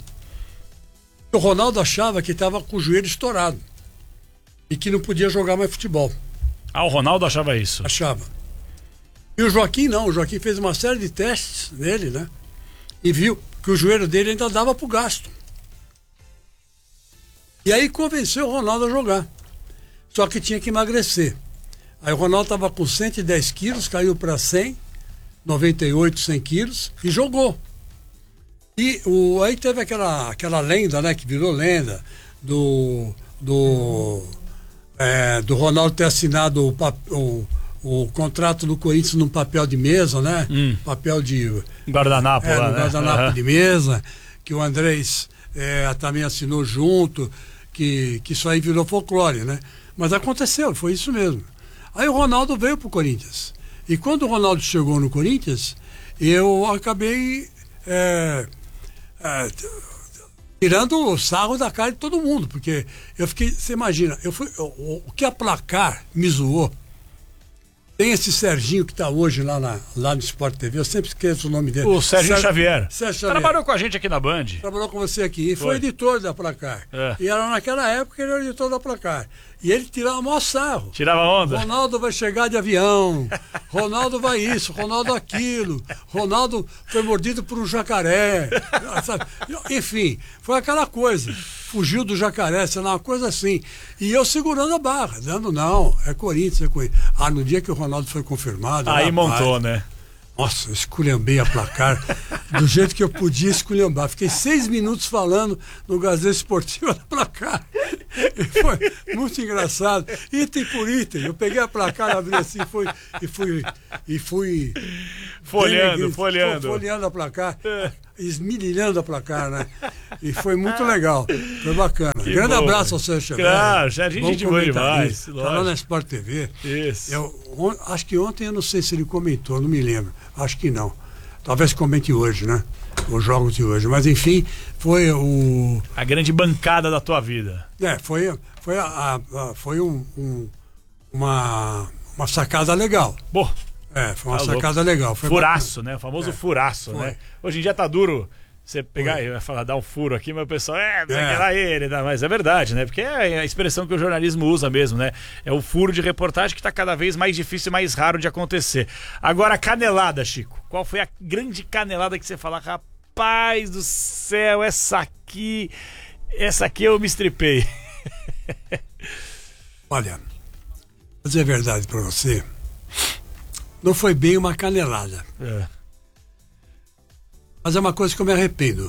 O Ronaldo achava que estava com o joelho estourado e que não podia jogar mais futebol. Ah, o Ronaldo achava isso? Achava. E o Joaquim não, o Joaquim fez uma série de testes nele, né? E viu que o joelho dele ainda dava pro gasto. E aí convenceu o Ronaldo a jogar. Só que tinha que emagrecer. Aí o Ronaldo estava com cento e dez quilos, caiu para cem, noventa e oito, cem quilos e jogou. E o, aí teve aquela, aquela lenda, né, que virou lenda, do, do, é, do Ronaldo ter assinado o, o, o contrato do Corinthians num papel de mesa, né? Hum. Papel de... Guardanapo é, lá, no né? guardanapo uhum. de mesa, que o Andrés é, também assinou junto, que, que isso aí virou folclore, né? Mas aconteceu, foi isso mesmo. Aí o Ronaldo veio pro Corinthians. E quando o Ronaldo chegou no Corinthians, eu acabei é, é, tirando o sarro da cara de todo mundo, porque eu fiquei, você imagina, eu fui, o, o que a Placar me zoou. Tem esse Serginho que está hoje lá, na, lá no Sport T V, eu sempre esqueço o nome dele. O Sérgio Xavier. Sérgio Xavier. Trabalhou com a gente aqui na Band. Trabalhou com você aqui. E foi, foi editor da Placar. É. E era naquela época que ele era editor da Placar. E ele tirava o maior sarro. Tirava onda. Ronaldo vai chegar de avião. Ronaldo vai isso, Ronaldo aquilo. Ronaldo foi mordido por um jacaré. Sabe? Enfim, foi aquela coisa. Fugiu do jacaré, sei lá, uma coisa assim. E eu segurando a barra, dando não, é Corinthians, é Corinthians. Ah, no dia que o Ronaldo foi confirmado... Aí rapaz, montou, né? Nossa, eu esculhambei a Placar do jeito que eu podia esculhambar. Fiquei seis minutos falando no Gazeta Esportiva da Placar. E foi muito engraçado. Item por item. Eu peguei a placar, abri assim fui, e fui. E fui folheando, bem, folheando. Folheando a placar, esmirilhando a placar, né? E foi muito legal. Foi bacana. Que Grande bom. abraço ao Sérgio Xavier. Claro, já a gente de boa demais. Tá lá na Sport T V. Isso. Eu, on, acho que ontem, eu não sei se ele comentou, não me lembro. Acho que não. Talvez comente hoje, né? Os jogos de hoje. Mas enfim, foi o. A grande bancada da tua vida. É, foi, foi, a, a, a, foi um, um, uma, uma sacada legal. Pô. É, foi uma tá sacada louco. legal. Foi furaço, bacana. né? O famoso é, furaço, foi. né? Hoje em dia tá duro você pegar e falar, dar um furo aqui, mas o pessoal, é, não é. Era ele, né? Mas é verdade, né? Porque é a expressão que o jornalismo usa mesmo, né? É o furo de reportagem que tá cada vez mais difícil e mais raro de acontecer. Agora, canelada, Chico. Qual foi a grande canelada que você fala, rapaz do céu, essa aqui, essa aqui eu me estripei. Olha, vou dizer a verdade pra você, não foi bem uma canelada. É. Mas é uma coisa que eu me arrependo.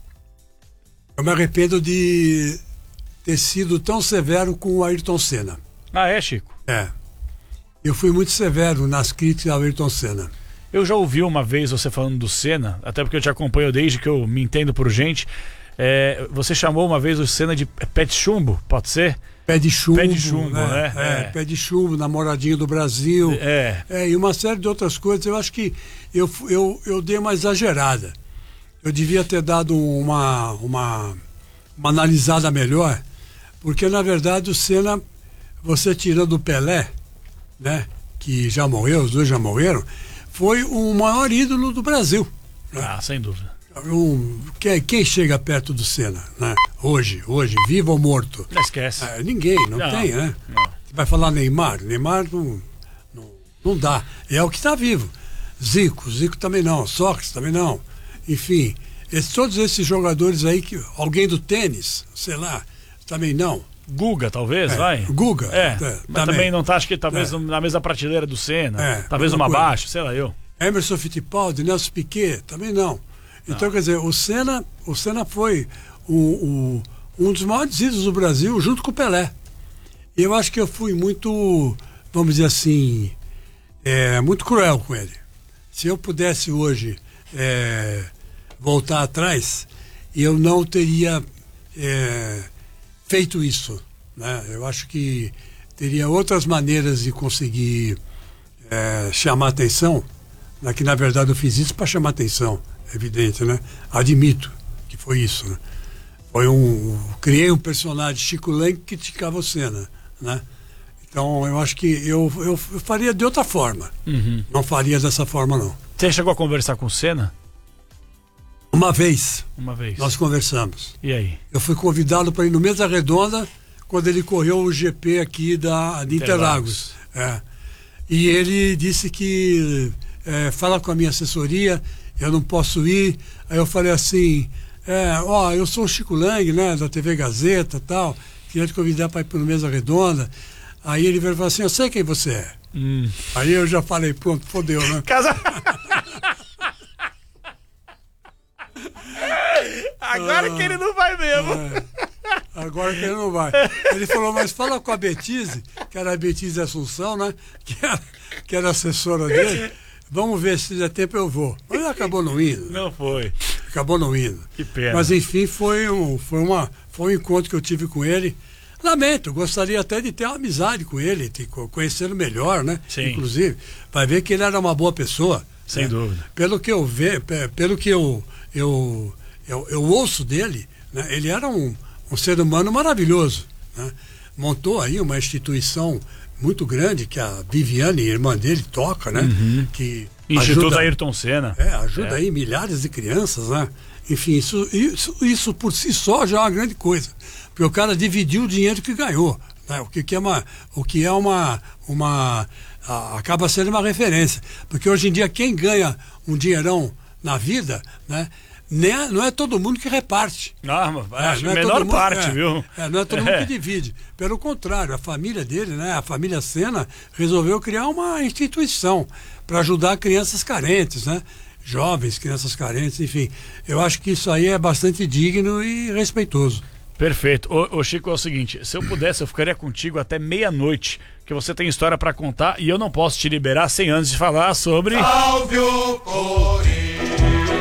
Eu me arrependo de ter sido tão severo com o Ayrton Senna. Ah, é, Chico? É. Eu fui muito severo nas críticas ao Ayrton Senna. Eu já ouvi uma vez você falando do Senna, até porque eu te acompanho desde que eu me entendo por gente. É, você chamou uma vez o Senna de pé de chumbo, pode ser? Pé de chumbo. Pé de chumbo, né? né? É, É. pé de chumbo, namoradinho do Brasil. É. É, e uma série de outras coisas. Eu acho que eu, eu, eu dei uma exagerada. Eu devia ter dado uma, uma, uma analisada melhor, porque na verdade o Senna, você tirando o Pelé, né, que já morreu, os dois já morreram, foi o maior ídolo do Brasil. Né? Ah, sem dúvida. Um, quem, quem chega perto do Senna, né? Hoje, hoje, vivo ou morto? Não esquece. É, ninguém, não, Não, tem, né? não. Você vai falar Neymar? Neymar não, não, não dá. É o que está vivo. Zico, Zico também não. Sócrates também não. Enfim, esse, todos esses jogadores aí, que alguém do tênis, sei lá, também não. Guga, talvez, É, vai? Guga, É, é, mas também. também não tá, acho que talvez É. na mesma prateleira do Senna, É, talvez mesma uma coisa. abaixo, sei lá eu. Emerson Fittipaldi, Nelson Piquet, também não. Então, quer dizer, o Senna, o Senna foi o, o, um dos maiores ídolos do Brasil, junto com o Pelé. E eu acho que eu fui muito, vamos dizer assim, é, muito cruel com ele. Se eu pudesse hoje é, voltar atrás, eu não teria é, feito isso. Né? Eu acho que teria outras maneiras de conseguir é, chamar atenção, né? Que na verdade eu fiz isso para chamar atenção, evidente, né? Admito que foi isso, né? Foi um, criei um personagem Chico Lang que criticava o Senna, né? Então eu acho que eu, eu, eu faria de outra forma. Uhum. Não faria dessa forma, não. Você chegou a conversar com o Senna? Uma vez Uma vez. nós conversamos. E aí? Eu fui convidado para ir no Mesa Redonda quando ele correu o G P aqui da, de Interlagos. É. E ele disse que é, fala com a minha assessoria, eu não posso ir. Aí eu falei assim, é, ó, eu sou o Chico Lang, né, da T V Gazeta e tal, queria te convidar para ir para o Mesa Redonda. Aí ele veio e falou assim, eu sei quem você é. Hum. Aí eu já falei, pronto, fodeu, né? Casa... Agora que ele não vai mesmo. É. Agora que ele não vai. Ele falou, mas fala com a Betise, que era a Betise Assunção, né? Que era, que era assessora dele. Vamos ver se der tempo eu vou. Mas ele acabou não indo. Não foi. Acabou não indo. Que pena. Mas enfim, foi um, foi, uma, foi um encontro que eu tive com ele. Lamento, gostaria até de ter uma amizade com ele, de conhecê-lo melhor, né? Sim. Inclusive, para ver que ele era uma boa pessoa. Sem né? dúvida. Pelo que eu ve, pelo que eu, eu, eu, eu ouço dele, né? Ele era um, um ser humano maravilhoso. Né? Montou aí uma instituição muito grande que a Viviane, irmã dele, toca, né? Uhum. Que Instituto ajuda, Ayrton Senna. é, ajuda É. aí milhares de crianças, né? Enfim, isso, isso, isso por si só já é uma grande coisa. Porque o cara dividiu o dinheiro que ganhou. Né? O que, que é uma. O que é uma. uma a, acaba sendo uma referência. Porque hoje em dia quem ganha um dinheirão na vida, né? Nem, não é todo mundo que reparte. Não, É, acho não a é menor todo mundo- parte, é, viu? é, não é todo mundo É. que divide. Pelo contrário, a família dele, né, a família Senna, resolveu criar uma instituição para ajudar crianças carentes, né? Jovens, crianças carentes, enfim. Eu acho que isso aí é bastante digno e respeitoso. Perfeito. Ô, ô Chico, é o seguinte, se eu pudesse, eu ficaria contigo até meia-noite, que você tem história pra contar e eu não posso te liberar sem antes de falar sobre... Salve o Corinthians,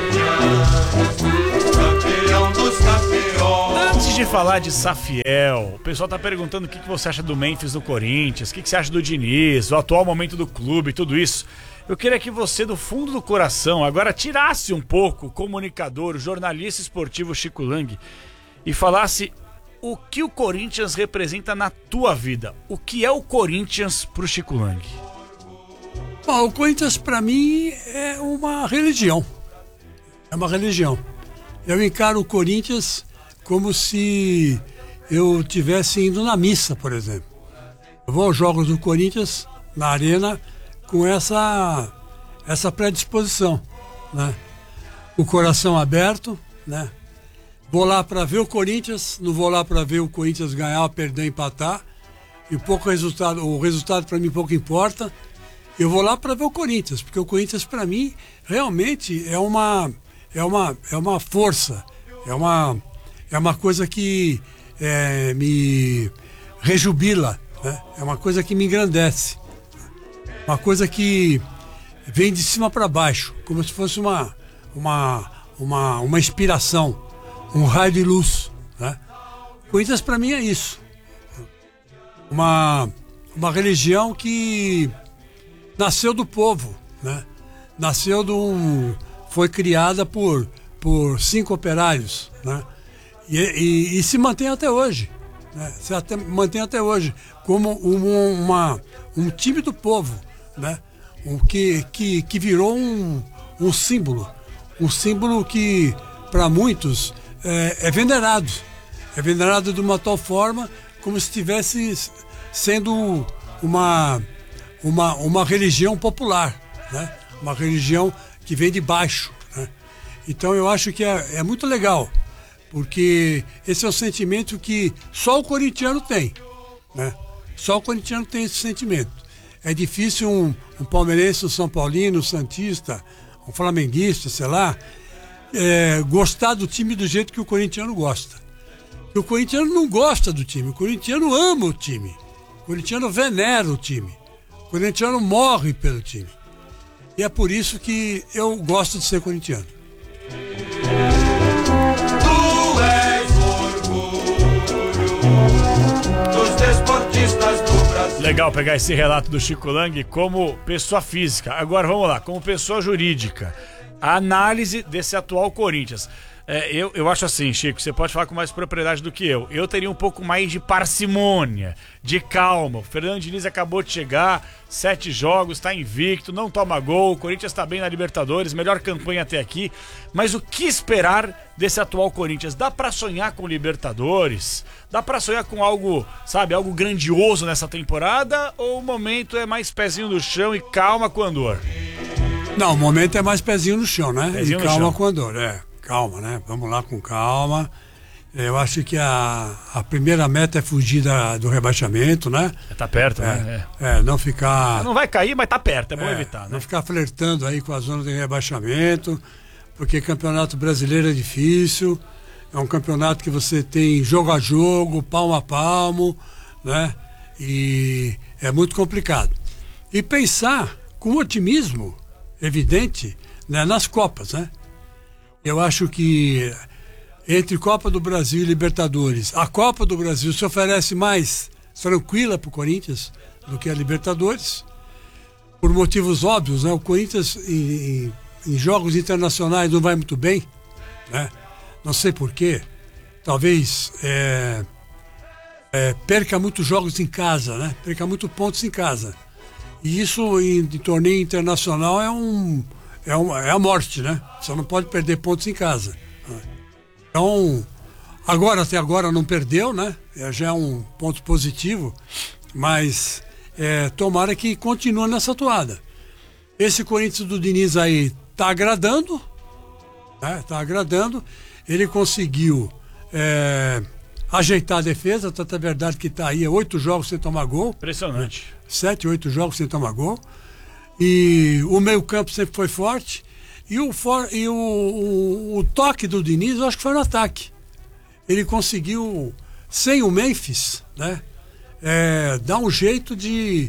campeão dos campeões. Antes de falar de Safiel, o pessoal tá perguntando o que, que você acha do Memphis no Corinthians, o que, que você acha do Diniz, o atual momento do clube, tudo isso. Eu queria que você, do fundo do coração, agora tirasse um pouco o comunicador, o jornalista esportivo Chico Lang e falasse o que o Corinthians representa na tua vida. O que é o Corinthians pro Chico Lang? Bom, o Corinthians para mim é uma religião. É uma religião. Eu encaro o Corinthians como se eu estivesse indo na missa, por exemplo. Eu vou aos jogos do Corinthians na arena com essa, essa predisposição, né? O coração aberto, né? Vou lá para ver o Corinthians, não vou lá para ver o Corinthians ganhar, perder, empatar. E pouco resultado, o resultado para mim pouco importa. Eu vou lá para ver o Corinthians, porque o Corinthians para mim realmente é uma é uma é uma força, é uma é uma coisa que é, me rejubila, né? É uma coisa que me engrandece. Uma coisa que vem de cima para baixo, como se fosse uma, uma, uma, uma inspiração, um raio de luz, né? Corinthians para mim é isso. Uma, uma religião que nasceu do povo, né? Nasceu de um, foi criada por, por cinco operários, né? E, e, e se mantém até hoje, né? Se até, mantém até hoje como um, uma, um time do povo, né? Um, que, que, que virou um, um símbolo, um símbolo que para muitos é, é venerado, é venerado de uma tal forma como se estivesse sendo uma, uma, uma religião popular, né? Uma religião que vem de baixo, né? Então eu acho que é, é muito legal, porque esse é um sentimento que só o corintiano tem, né? Só o corintiano tem esse sentimento. É difícil um, um palmeirense, um São Paulino, um santista, um flamenguista, sei lá, é, gostar do time do jeito que o corintiano gosta. E o corintiano não gosta do time, o corintiano ama o time, o corintiano venera o time, o corintiano morre pelo time. E é por isso que eu gosto de ser corintiano. Tu és orgulho dos desportistas do Brasil. Legal pegar esse relato do Chico Lang como pessoa física. Agora vamos lá, como pessoa jurídica. A análise desse atual Corinthians. É, eu, eu acho assim, Chico, você pode falar com mais propriedade do que eu. Eu teria um pouco mais de parcimônia, de calma. O Fernando Diniz acabou de chegar, sete jogos, está invicto, não toma gol. O Corinthians está bem na Libertadores, melhor campanha até aqui. Mas o que esperar desse atual Corinthians? Dá para sonhar com Libertadores? Dá para sonhar com algo, sabe, algo grandioso nessa temporada? Ou o momento é mais pezinho no chão e calma com Andor? Não, o momento é mais pezinho no chão, né? Pezinho e no calma chão. com Andor, é. Calma, né? Vamos lá com calma. Eu acho que a, a primeira meta é fugir da, do rebaixamento, né? Tá perto, é, né? É. É, não ficar... Não vai cair, mas tá perto, é bom é, evitar, né? Não ficar flertando aí com a zona de rebaixamento, porque campeonato brasileiro é difícil, é um campeonato que você tem jogo a jogo, palmo a palmo, né? E é muito complicado. E pensar com otimismo evidente, né, nas Copas, né? Eu acho que entre Copa do Brasil e Libertadores, a Copa do Brasil se oferece mais tranquila para o Corinthians do que a Libertadores, por motivos óbvios, né? O Corinthians em, em jogos internacionais não vai muito bem, né? Não sei porquê, talvez é, é, perca muitos jogos em casa, né? Perca muitos pontos em casa. E isso em, em torneio internacional é um É, uma, é a morte, né? Você não pode perder pontos em casa. Então, agora, até agora não perdeu, né? É, já é um ponto positivo, mas é, tomara que continue nessa toada. Esse Corinthians do Diniz aí tá agradando, né? Tá agradando. Ele conseguiu é, ajeitar a defesa, tanto é verdade que tá aí oito jogos sem tomar gol. Impressionante. Sete, oito jogos sem tomar gol. E o meio-campo sempre foi forte. E, o, for, e o, o, o toque do Diniz, eu acho que foi no ataque. ele conseguiu, sem o Memphis, né, é, dar um jeito de,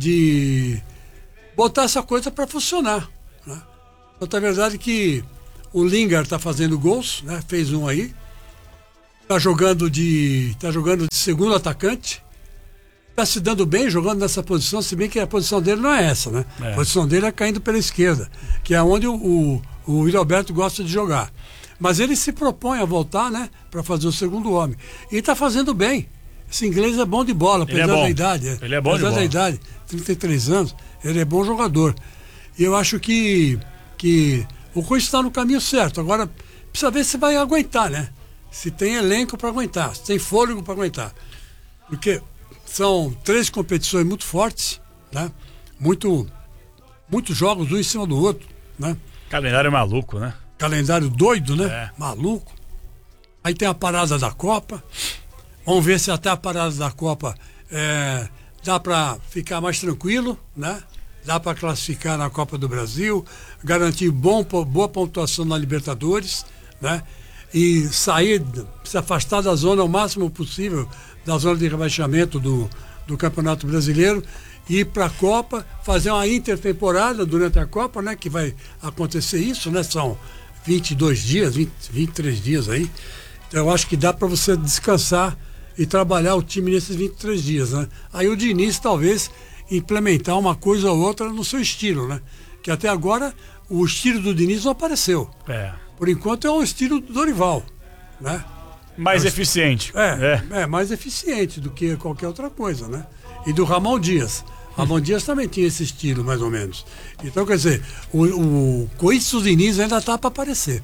de botar essa coisa para funcionar. Né? Então, a verdade é que o Lingard está fazendo gols, né, fez um aí, está jogando, de, tá jogando de segundo atacante, está se dando bem jogando nessa posição, se bem que a posição dele não é essa, né? É. A posição dele é caindo pela esquerda, que é onde o, o, o Yuri Alberto gosta de jogar. Mas ele se propõe a voltar, né, para fazer o segundo homem. E está fazendo bem. Esse inglês é bom de bola, apesar é da idade. Ele é bom apesar de bola. da idade, trinta e três anos, ele é bom jogador. E eu acho que, que o Corinthians está no caminho certo. Agora, precisa ver se vai aguentar, né? Se tem elenco para aguentar, se tem fôlego para aguentar. Porque são três competições muito fortes, né? Muito, muitos jogos um em cima do outro, né? Calendário maluco, né? Calendário doido, né? É. Maluco. Aí tem a parada da Copa. Vamos ver se até a parada da Copa é, dá para ficar mais tranquilo, né? Dá para classificar na Copa do Brasil, garantir bom, boa pontuação na Libertadores, né? E sair, se afastar da zona o máximo possível, da zona de rebaixamento do, do Campeonato Brasileiro, e ir para a Copa, fazer uma intertemporada durante a Copa, né? Que vai acontecer isso, né? São vinte e dois dias, vinte, vinte e três dias aí. Então eu acho que dá para você descansar e trabalhar o time nesses vinte e três dias, né? Aí o Diniz talvez implementar uma coisa ou outra no seu estilo, né? Que até agora o estilo do Diniz não apareceu. É. Por enquanto é o estilo do Dorival, né? Mais é, eficiente. É, é, é, mais eficiente do que qualquer outra coisa, né? E do Ramon Dias. Ramon Dias também tinha esse estilo, mais ou menos. Então, quer dizer, o, o Corinthians do Diniz ainda tá para aparecer.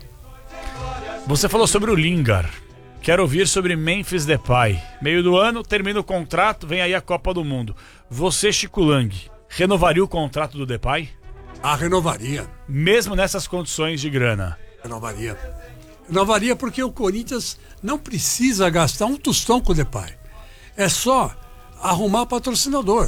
Você falou sobre o Lingard. Quero ouvir sobre Memphis Depay. Meio do ano, termina o contrato, vem aí a Copa do Mundo. Você, Chico Lang, renovaria o contrato do Depay? Ah, renovaria. Mesmo nessas condições de grana? Renovaria. Renovaria porque o Corinthians não precisa gastar um tostão com o Depay. É só arrumar patrocinador.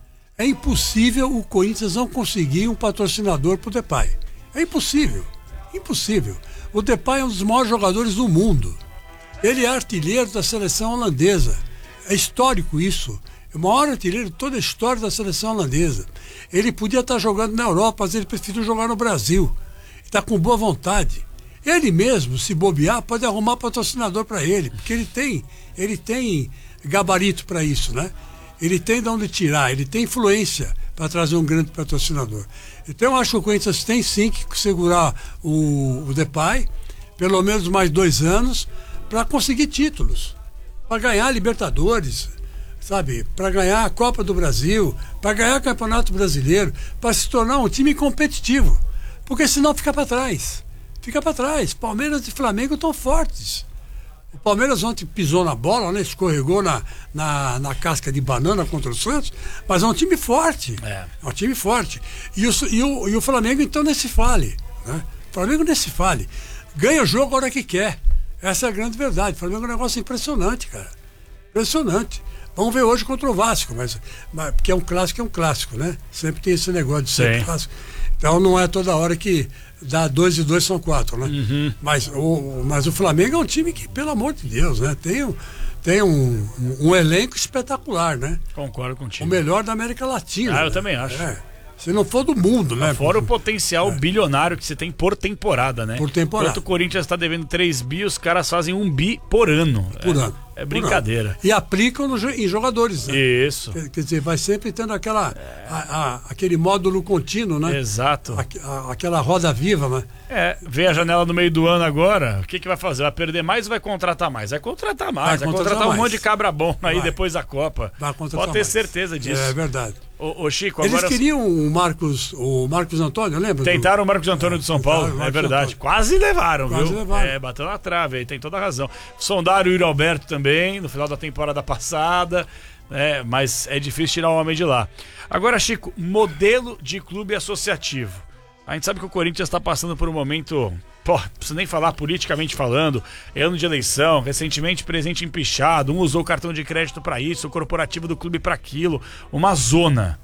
É impossível o Corinthians não conseguir um patrocinador para o Depay. É impossível. Impossível. O Depay é um dos maiores jogadores do mundo. Ele é artilheiro da seleção holandesa. É histórico isso. É o maior artilheiro de toda a história da seleção holandesa. Ele podia estar jogando na Europa, mas ele preferiu jogar no Brasil. Está com boa vontade. Ele mesmo, se bobear, pode arrumar patrocinador para ele, porque ele tem, ele tem gabarito para isso, né? Ele tem de onde tirar, ele tem influência para trazer um grande patrocinador. Então eu acho que o Corinthians tem sim que segurar o, o Depay, pelo menos mais dois anos, para conseguir títulos, para ganhar Libertadores, sabe? Para ganhar a Copa do Brasil, para ganhar o Campeonato Brasileiro, para se tornar um time competitivo, porque senão fica para trás. Fica para trás. Palmeiras e Flamengo estão fortes. O Palmeiras ontem pisou na bola, né? Escorregou na, na, na casca de banana contra o Santos, mas é um time forte. É, é um time forte. E o, e, o, e o Flamengo, então, nesse fale. Né? O Flamengo nesse fale. Ganha o jogo a hora que quer. Essa é a grande verdade. O Flamengo é um negócio impressionante, cara. Impressionante. Vamos ver hoje contra o Vasco, mas, mas porque é um clássico, é um clássico, né? Sempre tem esse negócio de ser clássico. Então não é toda hora que dá dois e dois são quatro, né? Uhum. Mas, o, mas o Flamengo é um time que, pelo amor de Deus, né? Tem, um, tem um, um, um elenco espetacular, né? Concordo contigo. O melhor da América Latina. Ah, eu né? também acho. É. Se não for do mundo, né? Fora o potencial é. bilionário que você tem por temporada, né? Por temporada. Enquanto o Corinthians está devendo três bi, os caras fazem um bi por ano. Por é, ano. É brincadeira. Ano. E aplicam no, em jogadores, né? Isso. Quer, quer dizer, vai sempre tendo aquela, é. a, a, aquele módulo contínuo, né? Exato. A, a, aquela roda viva, né? É, vê a janela no meio do ano agora, o que que vai fazer? Vai perder mais ou vai contratar mais? Vai contratar mais, vai, vai contratar, contratar um monte de cabra bom aí vai. depois da Copa. Vai contratar Pode ter mais. certeza disso. É verdade. Ô, ô Chico, Eles agora... queriam o Marcos, o Marcos Antônio, lembra? Tentaram o Marcos Antônio é, de São Paulo, é verdade. Antônio. Quase levaram, Quase viu? levaram. É, bateu na trave aí, tem toda a razão. Sondaram o Yuri Alberto também, no final da temporada passada, né? Mas é difícil tirar o homem de lá. Agora, Chico, modelo de clube associativo. A gente sabe que o Corinthians está passando por um momento... Pô, não preciso nem falar politicamente falando, é ano de eleição, recentemente presente empichado, um usou o cartão de crédito para isso, o corporativo do clube para aquilo, uma zona.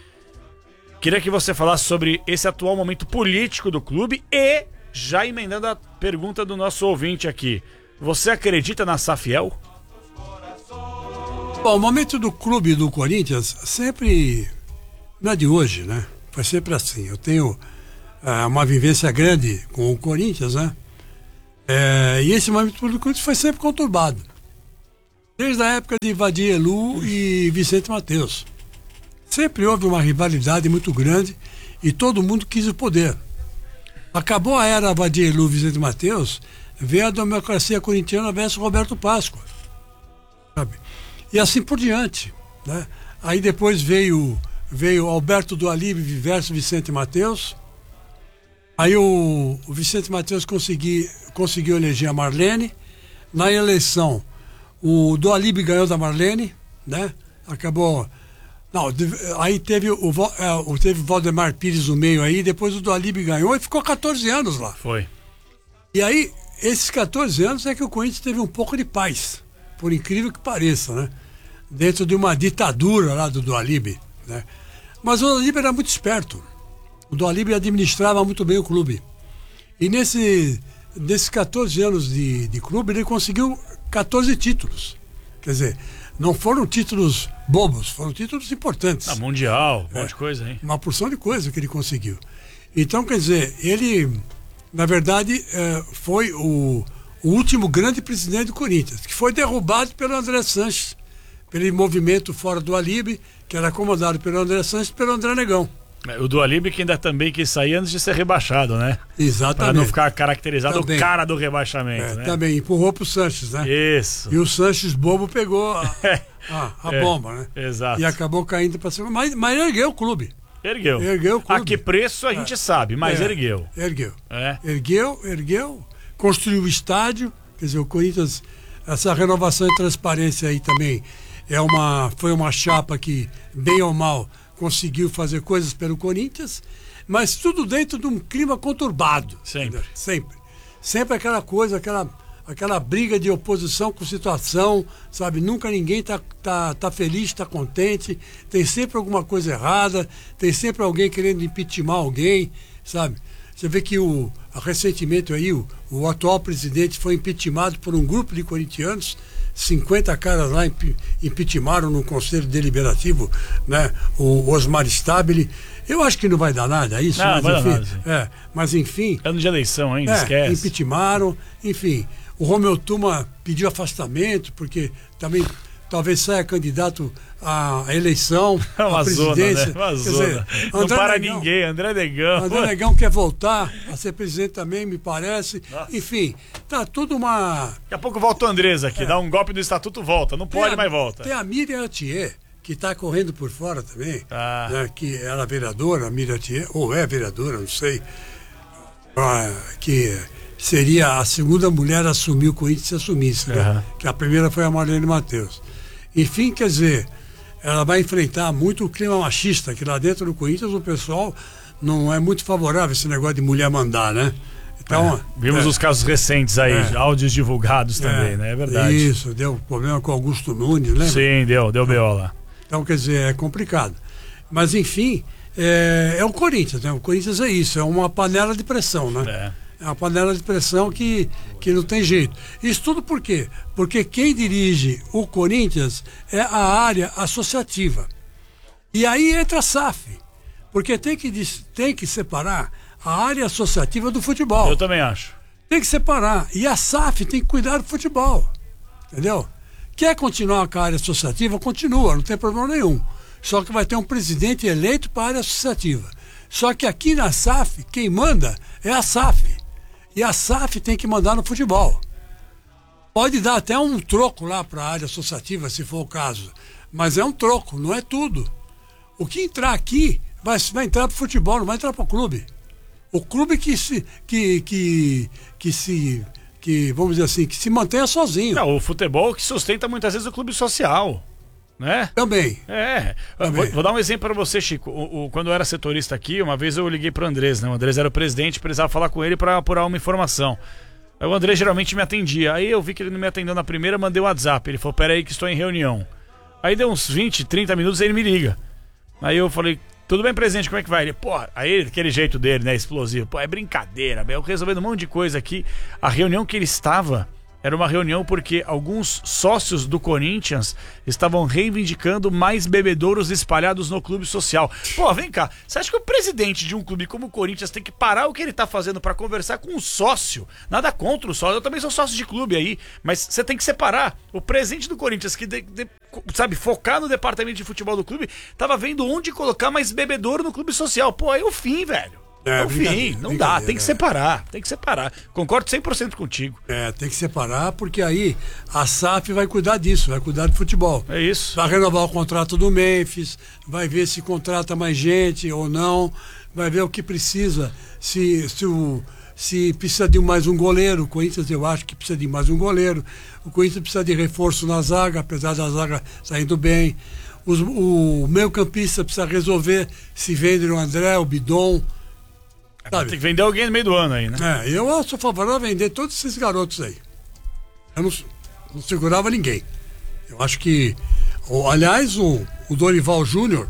Queria que você falasse sobre esse atual momento político do clube e, já emendando a pergunta do nosso ouvinte aqui, Você acredita na Safiel? Bom, o momento do clube do Corinthians sempre não é de hoje, né? Foi sempre assim. Eu tenho é, uma vivência grande com o Corinthians, né? É, e esse momento do Corinthians foi sempre conturbado. Desde a época de Vadir Elu e Vicente Mateus. Sempre houve uma rivalidade muito grande e todo mundo quis o poder. Acabou a era Vadir Elu e Vicente Mateus, veio a democracia corintiana versus Roberto Páscoa. Sabe? E assim por diante, né? Aí depois veio, veio Alberto do Alibe versus Vicente Mateus. Aí o, o Vicente Mateus consegui, conseguiu eleger a Marlene. Na eleição, o do Alibe ganhou da Marlene, né? Acabou... Não, aí teve o, o, teve o Valdemar Pires no meio aí, depois o do Alibe ganhou e ficou quatorze anos lá. Foi. E aí, esses quatorze anos é que o Corinthians teve um pouco de paz, por incrível que pareça, né? Dentro de uma ditadura lá do do Alibe, né? Mas o do Alibe era muito esperto. O do Alibe administrava muito bem o clube. E nesse, nesses quatorze anos de, de clube, ele conseguiu quatorze títulos. Quer dizer, não foram títulos bobos, foram títulos importantes. Ah, mundial, um é, monte de coisa, hein? Uma porção de coisa que ele conseguiu. Então, quer dizer, ele, na verdade, é, foi o, o último grande presidente do Corinthians, que foi derrubado pelo André Sanches, pelo movimento fora do Alibe, que era comandado pelo André Sanches e pelo André Negão. O do Alibe que ainda também quis sair antes de ser rebaixado, né? Exatamente. Para não ficar caracterizado também. O cara do rebaixamento, É, né? também, empurrou pro Sanches, né? Isso. E o Sanches bobo pegou a, a, a É, bomba, né? exato. E acabou caindo para cima. Mas, mas ergueu o clube. Ergueu. Ergueu o clube. A que preço a gente sabe, mas É, ergueu. Ergueu. É. Ergueu, ergueu, construiu o estádio, quer dizer, o Corinthians, essa renovação e transparência aí também é uma, foi uma chapa que, bem ou mal, conseguiu fazer coisas pelo Corinthians, mas tudo dentro de um clima conturbado. Sempre. Entendeu? Sempre. Sempre aquela coisa, aquela, aquela briga de oposição com situação, sabe? Nunca ninguém tá, tá, tá feliz, tá contente, tem sempre alguma coisa errada, tem sempre alguém querendo impeachment alguém, sabe? Você vê que o, recentemente aí o, o atual presidente foi impeachmentado por um grupo de corintianos, cinquenta caras lá impeachmentaram no Conselho Deliberativo, né? O Osmar Stabile. Eu acho que não vai dar nada isso, não, mas, vai enfim, dar nada, é, mas enfim. Ano de eleição ainda, é, esquece. Impeachmentaram, enfim. O Romeu Tuma pediu afastamento, porque também talvez saia candidato à eleição, uma à presidência. Zona, né? Uma Quer zona. Dizer, não André para Negão, ninguém, André Negão. André Negão quer voltar a ser presidente também, me parece. Nossa. Enfim, tá tudo uma... Daqui a pouco volta o Andrés aqui, É. dá um golpe no estatuto, volta. Não pode, Tem a- mas volta. Tem a Miriam Atier, que está correndo por fora também, Ah. né, que era vereadora, a Miriam Atier, ou é vereadora, não sei, ah, que seria a segunda mulher a assumir o Corinthians se assumisse, né? Aham. Que a primeira foi a Marlene Mateus. Enfim, quer dizer, ela vai enfrentar muito o clima machista, que lá dentro do Corinthians o pessoal não é muito favorável a esse negócio de mulher mandar, né? Então, Vimos é, os casos recentes aí, É. áudios divulgados também, né? É verdade. Isso, deu problema com o Augusto Nunes, lembra? Sim, deu, deu B O lá. Então, quer dizer, é complicado. Mas, enfim, é, é o Corinthians, né? O Corinthians é isso, é uma panela de pressão, né? É. É uma panela de pressão que, que não tem jeito. Isso tudo por quê? Porque quem dirige o Corinthians é a área associativa. E aí entra a S A F. Porque tem que, dis- tem que separar a área associativa do futebol. Eu também acho. Tem que separar. E a S A F tem que cuidar do futebol. Entendeu? Quer continuar com a área associativa? Continua, não tem problema nenhum. Só que vai ter um presidente eleito para a área associativa. Só que aqui na S A F, quem manda é a S A F. E a S A F tem que mandar no futebol. Pode dar até um troco lá para a área associativa, se for o caso. Mas é um troco, não é tudo. O que entrar aqui vai, vai entrar para o futebol, não vai entrar para o clube. O clube que se, que, que, que se, que, vamos dizer assim, que se mantenha sozinho. Não, o futebol que sustenta muitas vezes o clube social, né? Também. É, Também. vou, vou dar um exemplo para você, Chico. O, o- quando eu era setorista aqui, uma vez eu liguei pro Andrés, né? O Andrés era o presidente, precisava falar com ele para apurar uma informação. Aí o Andrés geralmente me atendia. Aí eu vi que ele não me atendeu na primeira, mandei o WhatsApp. Ele falou: pera aí que estou em reunião. Aí deu uns vinte, trinta minutos, aí ele me liga. Aí eu falei: tudo bem, presidente, como é que vai? Ele, porra, aí aquele jeito dele, né, explosivo. Pô, é brincadeira, eu resolvendo um monte de coisa aqui. A reunião que ele estava Era uma reunião porque alguns sócios do Corinthians estavam reivindicando mais bebedouros espalhados no clube social. Pô, vem cá, você acha que o presidente de um clube como o Corinthians tem que parar o que ele tá fazendo pra conversar com um sócio? Nada contra o sócio, eu também sou sócio de clube aí, mas você tem que separar. O presidente do Corinthians, que de, de, sabe, focar no departamento de futebol do clube, tava vendo onde colocar mais bebedouro no clube social. Pô, é o fim, velho. É, no fim, não dá, tem que separar, tem que separar. Concordo cem por cento contigo. É, tem que separar, porque aí a S A F vai cuidar disso, vai cuidar do futebol. É isso. Vai renovar o contrato do Memphis, vai ver se contrata mais gente ou não, vai ver o que precisa, se, se, o, se precisa de mais um goleiro. O Corinthians, eu acho que precisa de mais um goleiro. O Corinthians precisa de reforço na zaga, apesar da zaga saindo bem. Os, o meio-campista precisa resolver se vende o André, o Bidon. Sabe? Tem que vender alguém no meio do ano aí, né? É, eu sou favorável a vender todos esses garotos aí. Eu não, não segurava ninguém. Eu acho que, o, aliás, o, o Dorival Júnior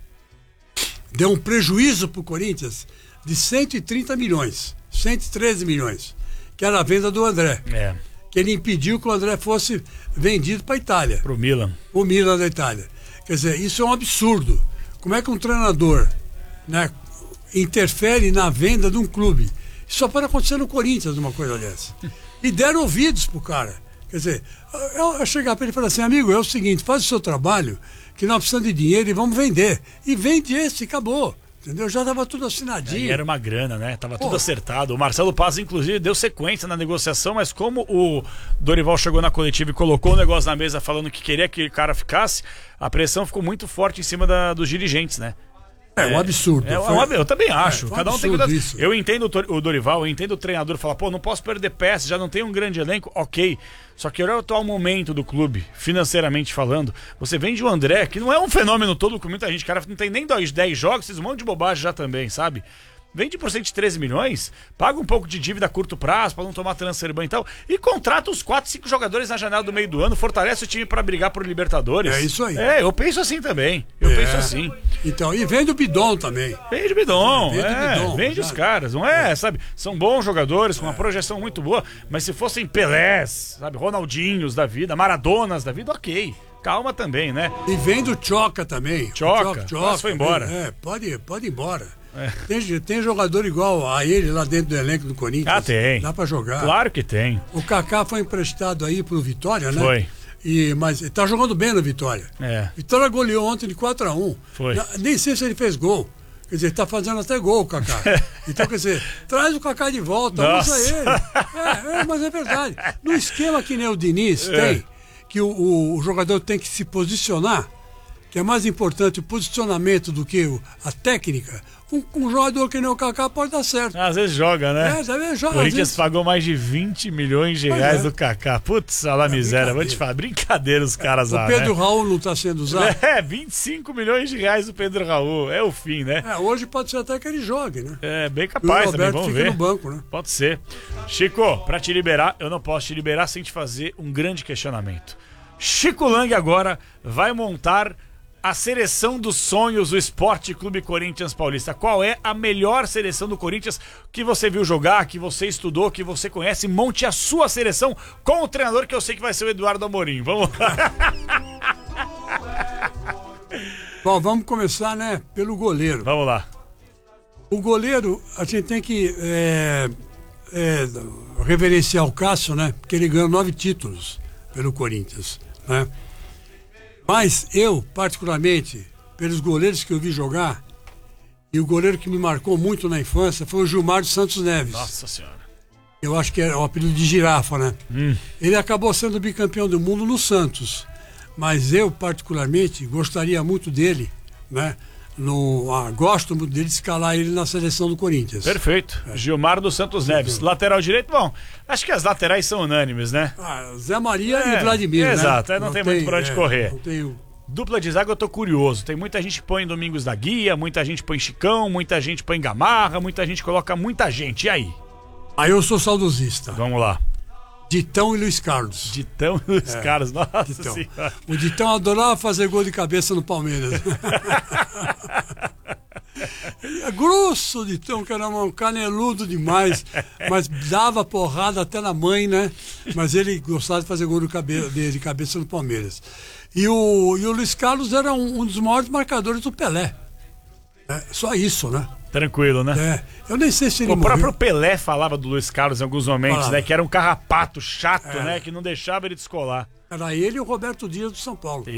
deu um prejuízo pro Corinthians de cento e trinta milhões, cento e treze milhões, que era a venda do André. É. Que ele impediu que o André fosse vendido para a Itália. Pro Milan. O Milan da Itália. Quer dizer, isso é um absurdo. Como é que um treinador, né, interfere na venda de um clube? Isso só pode acontecer no Corinthians, uma coisa dessa. E deram ouvidos pro cara. Quer dizer, eu, eu chegar para ele e falar assim: amigo, é o seguinte, faz o seu trabalho, que nós precisamos de dinheiro e vamos vender. E vende esse, acabou. Entendeu? Já estava tudo assinadinho. E era uma grana, né? Tava Pô. tudo acertado. O Marcelo Paz, inclusive, deu sequência na negociação, mas como o Dorival chegou na coletiva e colocou o negócio na mesa falando que queria que o cara ficasse, a pressão ficou muito forte em cima da, dos dirigentes, né? É um absurdo. É, Foi- um ab- eu também acho. É, foi um Cada um tem absurdo que isso. Eu entendo o Tor- o Dorival, eu entendo o treinador falar, pô, não posso perder peças, já não tem um grande elenco, ok. Só que olha o atual momento do clube, financeiramente falando. Você vende o André, que não é um fenômeno todo com muita gente, cara não tem nem dois, dez jogos, fez um monte de bobagem já também, sabe? Vende por cento e treze milhões, paga um pouco de dívida a curto prazo pra não tomar transfer ban e tal, e contrata os quatro, cinco jogadores na janela do meio do ano, fortalece o time pra brigar por Libertadores. É isso aí. É, eu penso assim também. Eu É. penso assim. Então, e vende o Bidon também. Vende Bidon, Vende é, Bidon, vende os sabe? caras, não é, sabe? São bons jogadores, com uma projeção muito boa, mas se fossem Pelés, sabe, Ronaldinhos da vida, Maradonas da vida, ok. Calma também, né? E vende o Choca também. Choca, O Choca, quase foi embora. É, pode, pode ir embora. É. Tem, tem jogador igual a ele lá dentro do elenco do Corinthians. Ah, tem. Dá pra jogar. Claro que tem. O Kaká foi emprestado aí pro Vitória, né? Foi. E, mas ele tá jogando bem no Vitória. É. Vitória goleou ontem de quatro a um. Foi. Na- nem sei se ele fez gol. Quer dizer, ele tá fazendo até gol, o Kaká. Então, quer dizer, traz o Kaká de volta, Nossa. usa ele. É, é, mas é verdade. No esquema que nem o Diniz É. tem, que o, o- o jogador tem que se posicionar, que é mais importante o posicionamento do que o- a técnica, um, um jogador que nem o Kaká pode dar certo. Às vezes joga, né? É, sabe, joga, O Corinthians às vezes- pagou mais de vinte milhões de Pois reais é. do Kaká. Putz, a lá miséria, vou te falar. Brincadeira os caras lá, O Pedro né? Raul não está sendo usado. É, vinte e cinco milhões de reais do Pedro Raul. É o fim, né? É, hoje pode ser até que ele jogue, né? É, bem E o capaz também, Roberto vamos fica ver. no banco, né? Pode ser. Chico, pra te liberar, eu não posso te liberar sem te fazer um grande questionamento. Chico Lang agora vai montar a seleção dos sonhos do Esporte Clube Corinthians Paulista. Qual é a melhor seleção do Corinthians que você viu jogar, que você estudou, que você conhece? Monte a sua seleção com o treinador que eu sei que vai ser o Eduardo Amorim. Vamos lá. Bom, vamos começar, né, pelo goleiro. Vamos lá. O goleiro, a gente tem que é, é, reverenciar o Cássio, né? Porque ele ganhou nove títulos pelo Corinthians, né? Mas eu, particularmente, pelos goleiros que eu vi jogar, e o goleiro que me marcou muito na infância foi o Gilmar dos Santos Neves. Nossa Senhora. Eu acho que é o apelido de girafa, né? Hum. Ele acabou sendo bicampeão do mundo no Santos. Mas eu, particularmente, gostaria muito dele, né? No, ah, gosto muito dele de escalar ele na seleção do Corinthians. Perfeito. Gilmar dos Santos Neves. Lateral direito, bom, acho que as laterais são unânimes, né? Ah, Zé Maria É, e Vladimir, né? exato, é, não tem muito pra onde correr. Não tem o- Dupla de zaga eu tô curioso. Tem muita gente que põe Domingos da Guia, muita gente põe Chicão, muita gente põe Gamarra, muita gente coloca muita gente. E aí? Aí eu sou saudosista. Vamos lá. Ditão e Luiz Carlos. Ditão e os caras, nossa Ditão. senhora. O Ditão adorava fazer gol de cabeça no Palmeiras. Ele é grosso de tão que era um caneludo demais, mas dava porrada até na mãe, né? Mas ele gostava de fazer gol de cabeça, de cabeça no Palmeiras. E o, e o Luiz Carlos era um, um dos maiores marcadores do Pelé. É, só isso, né? Tranquilo, né? É, eu nem sei se ele O morreu. próprio Pelé falava do Luiz Carlos em alguns momentos, Falava. né? Que era um carrapato chato, É. né? Que não deixava ele descolar. Era ele e o Roberto Dias do São Paulo.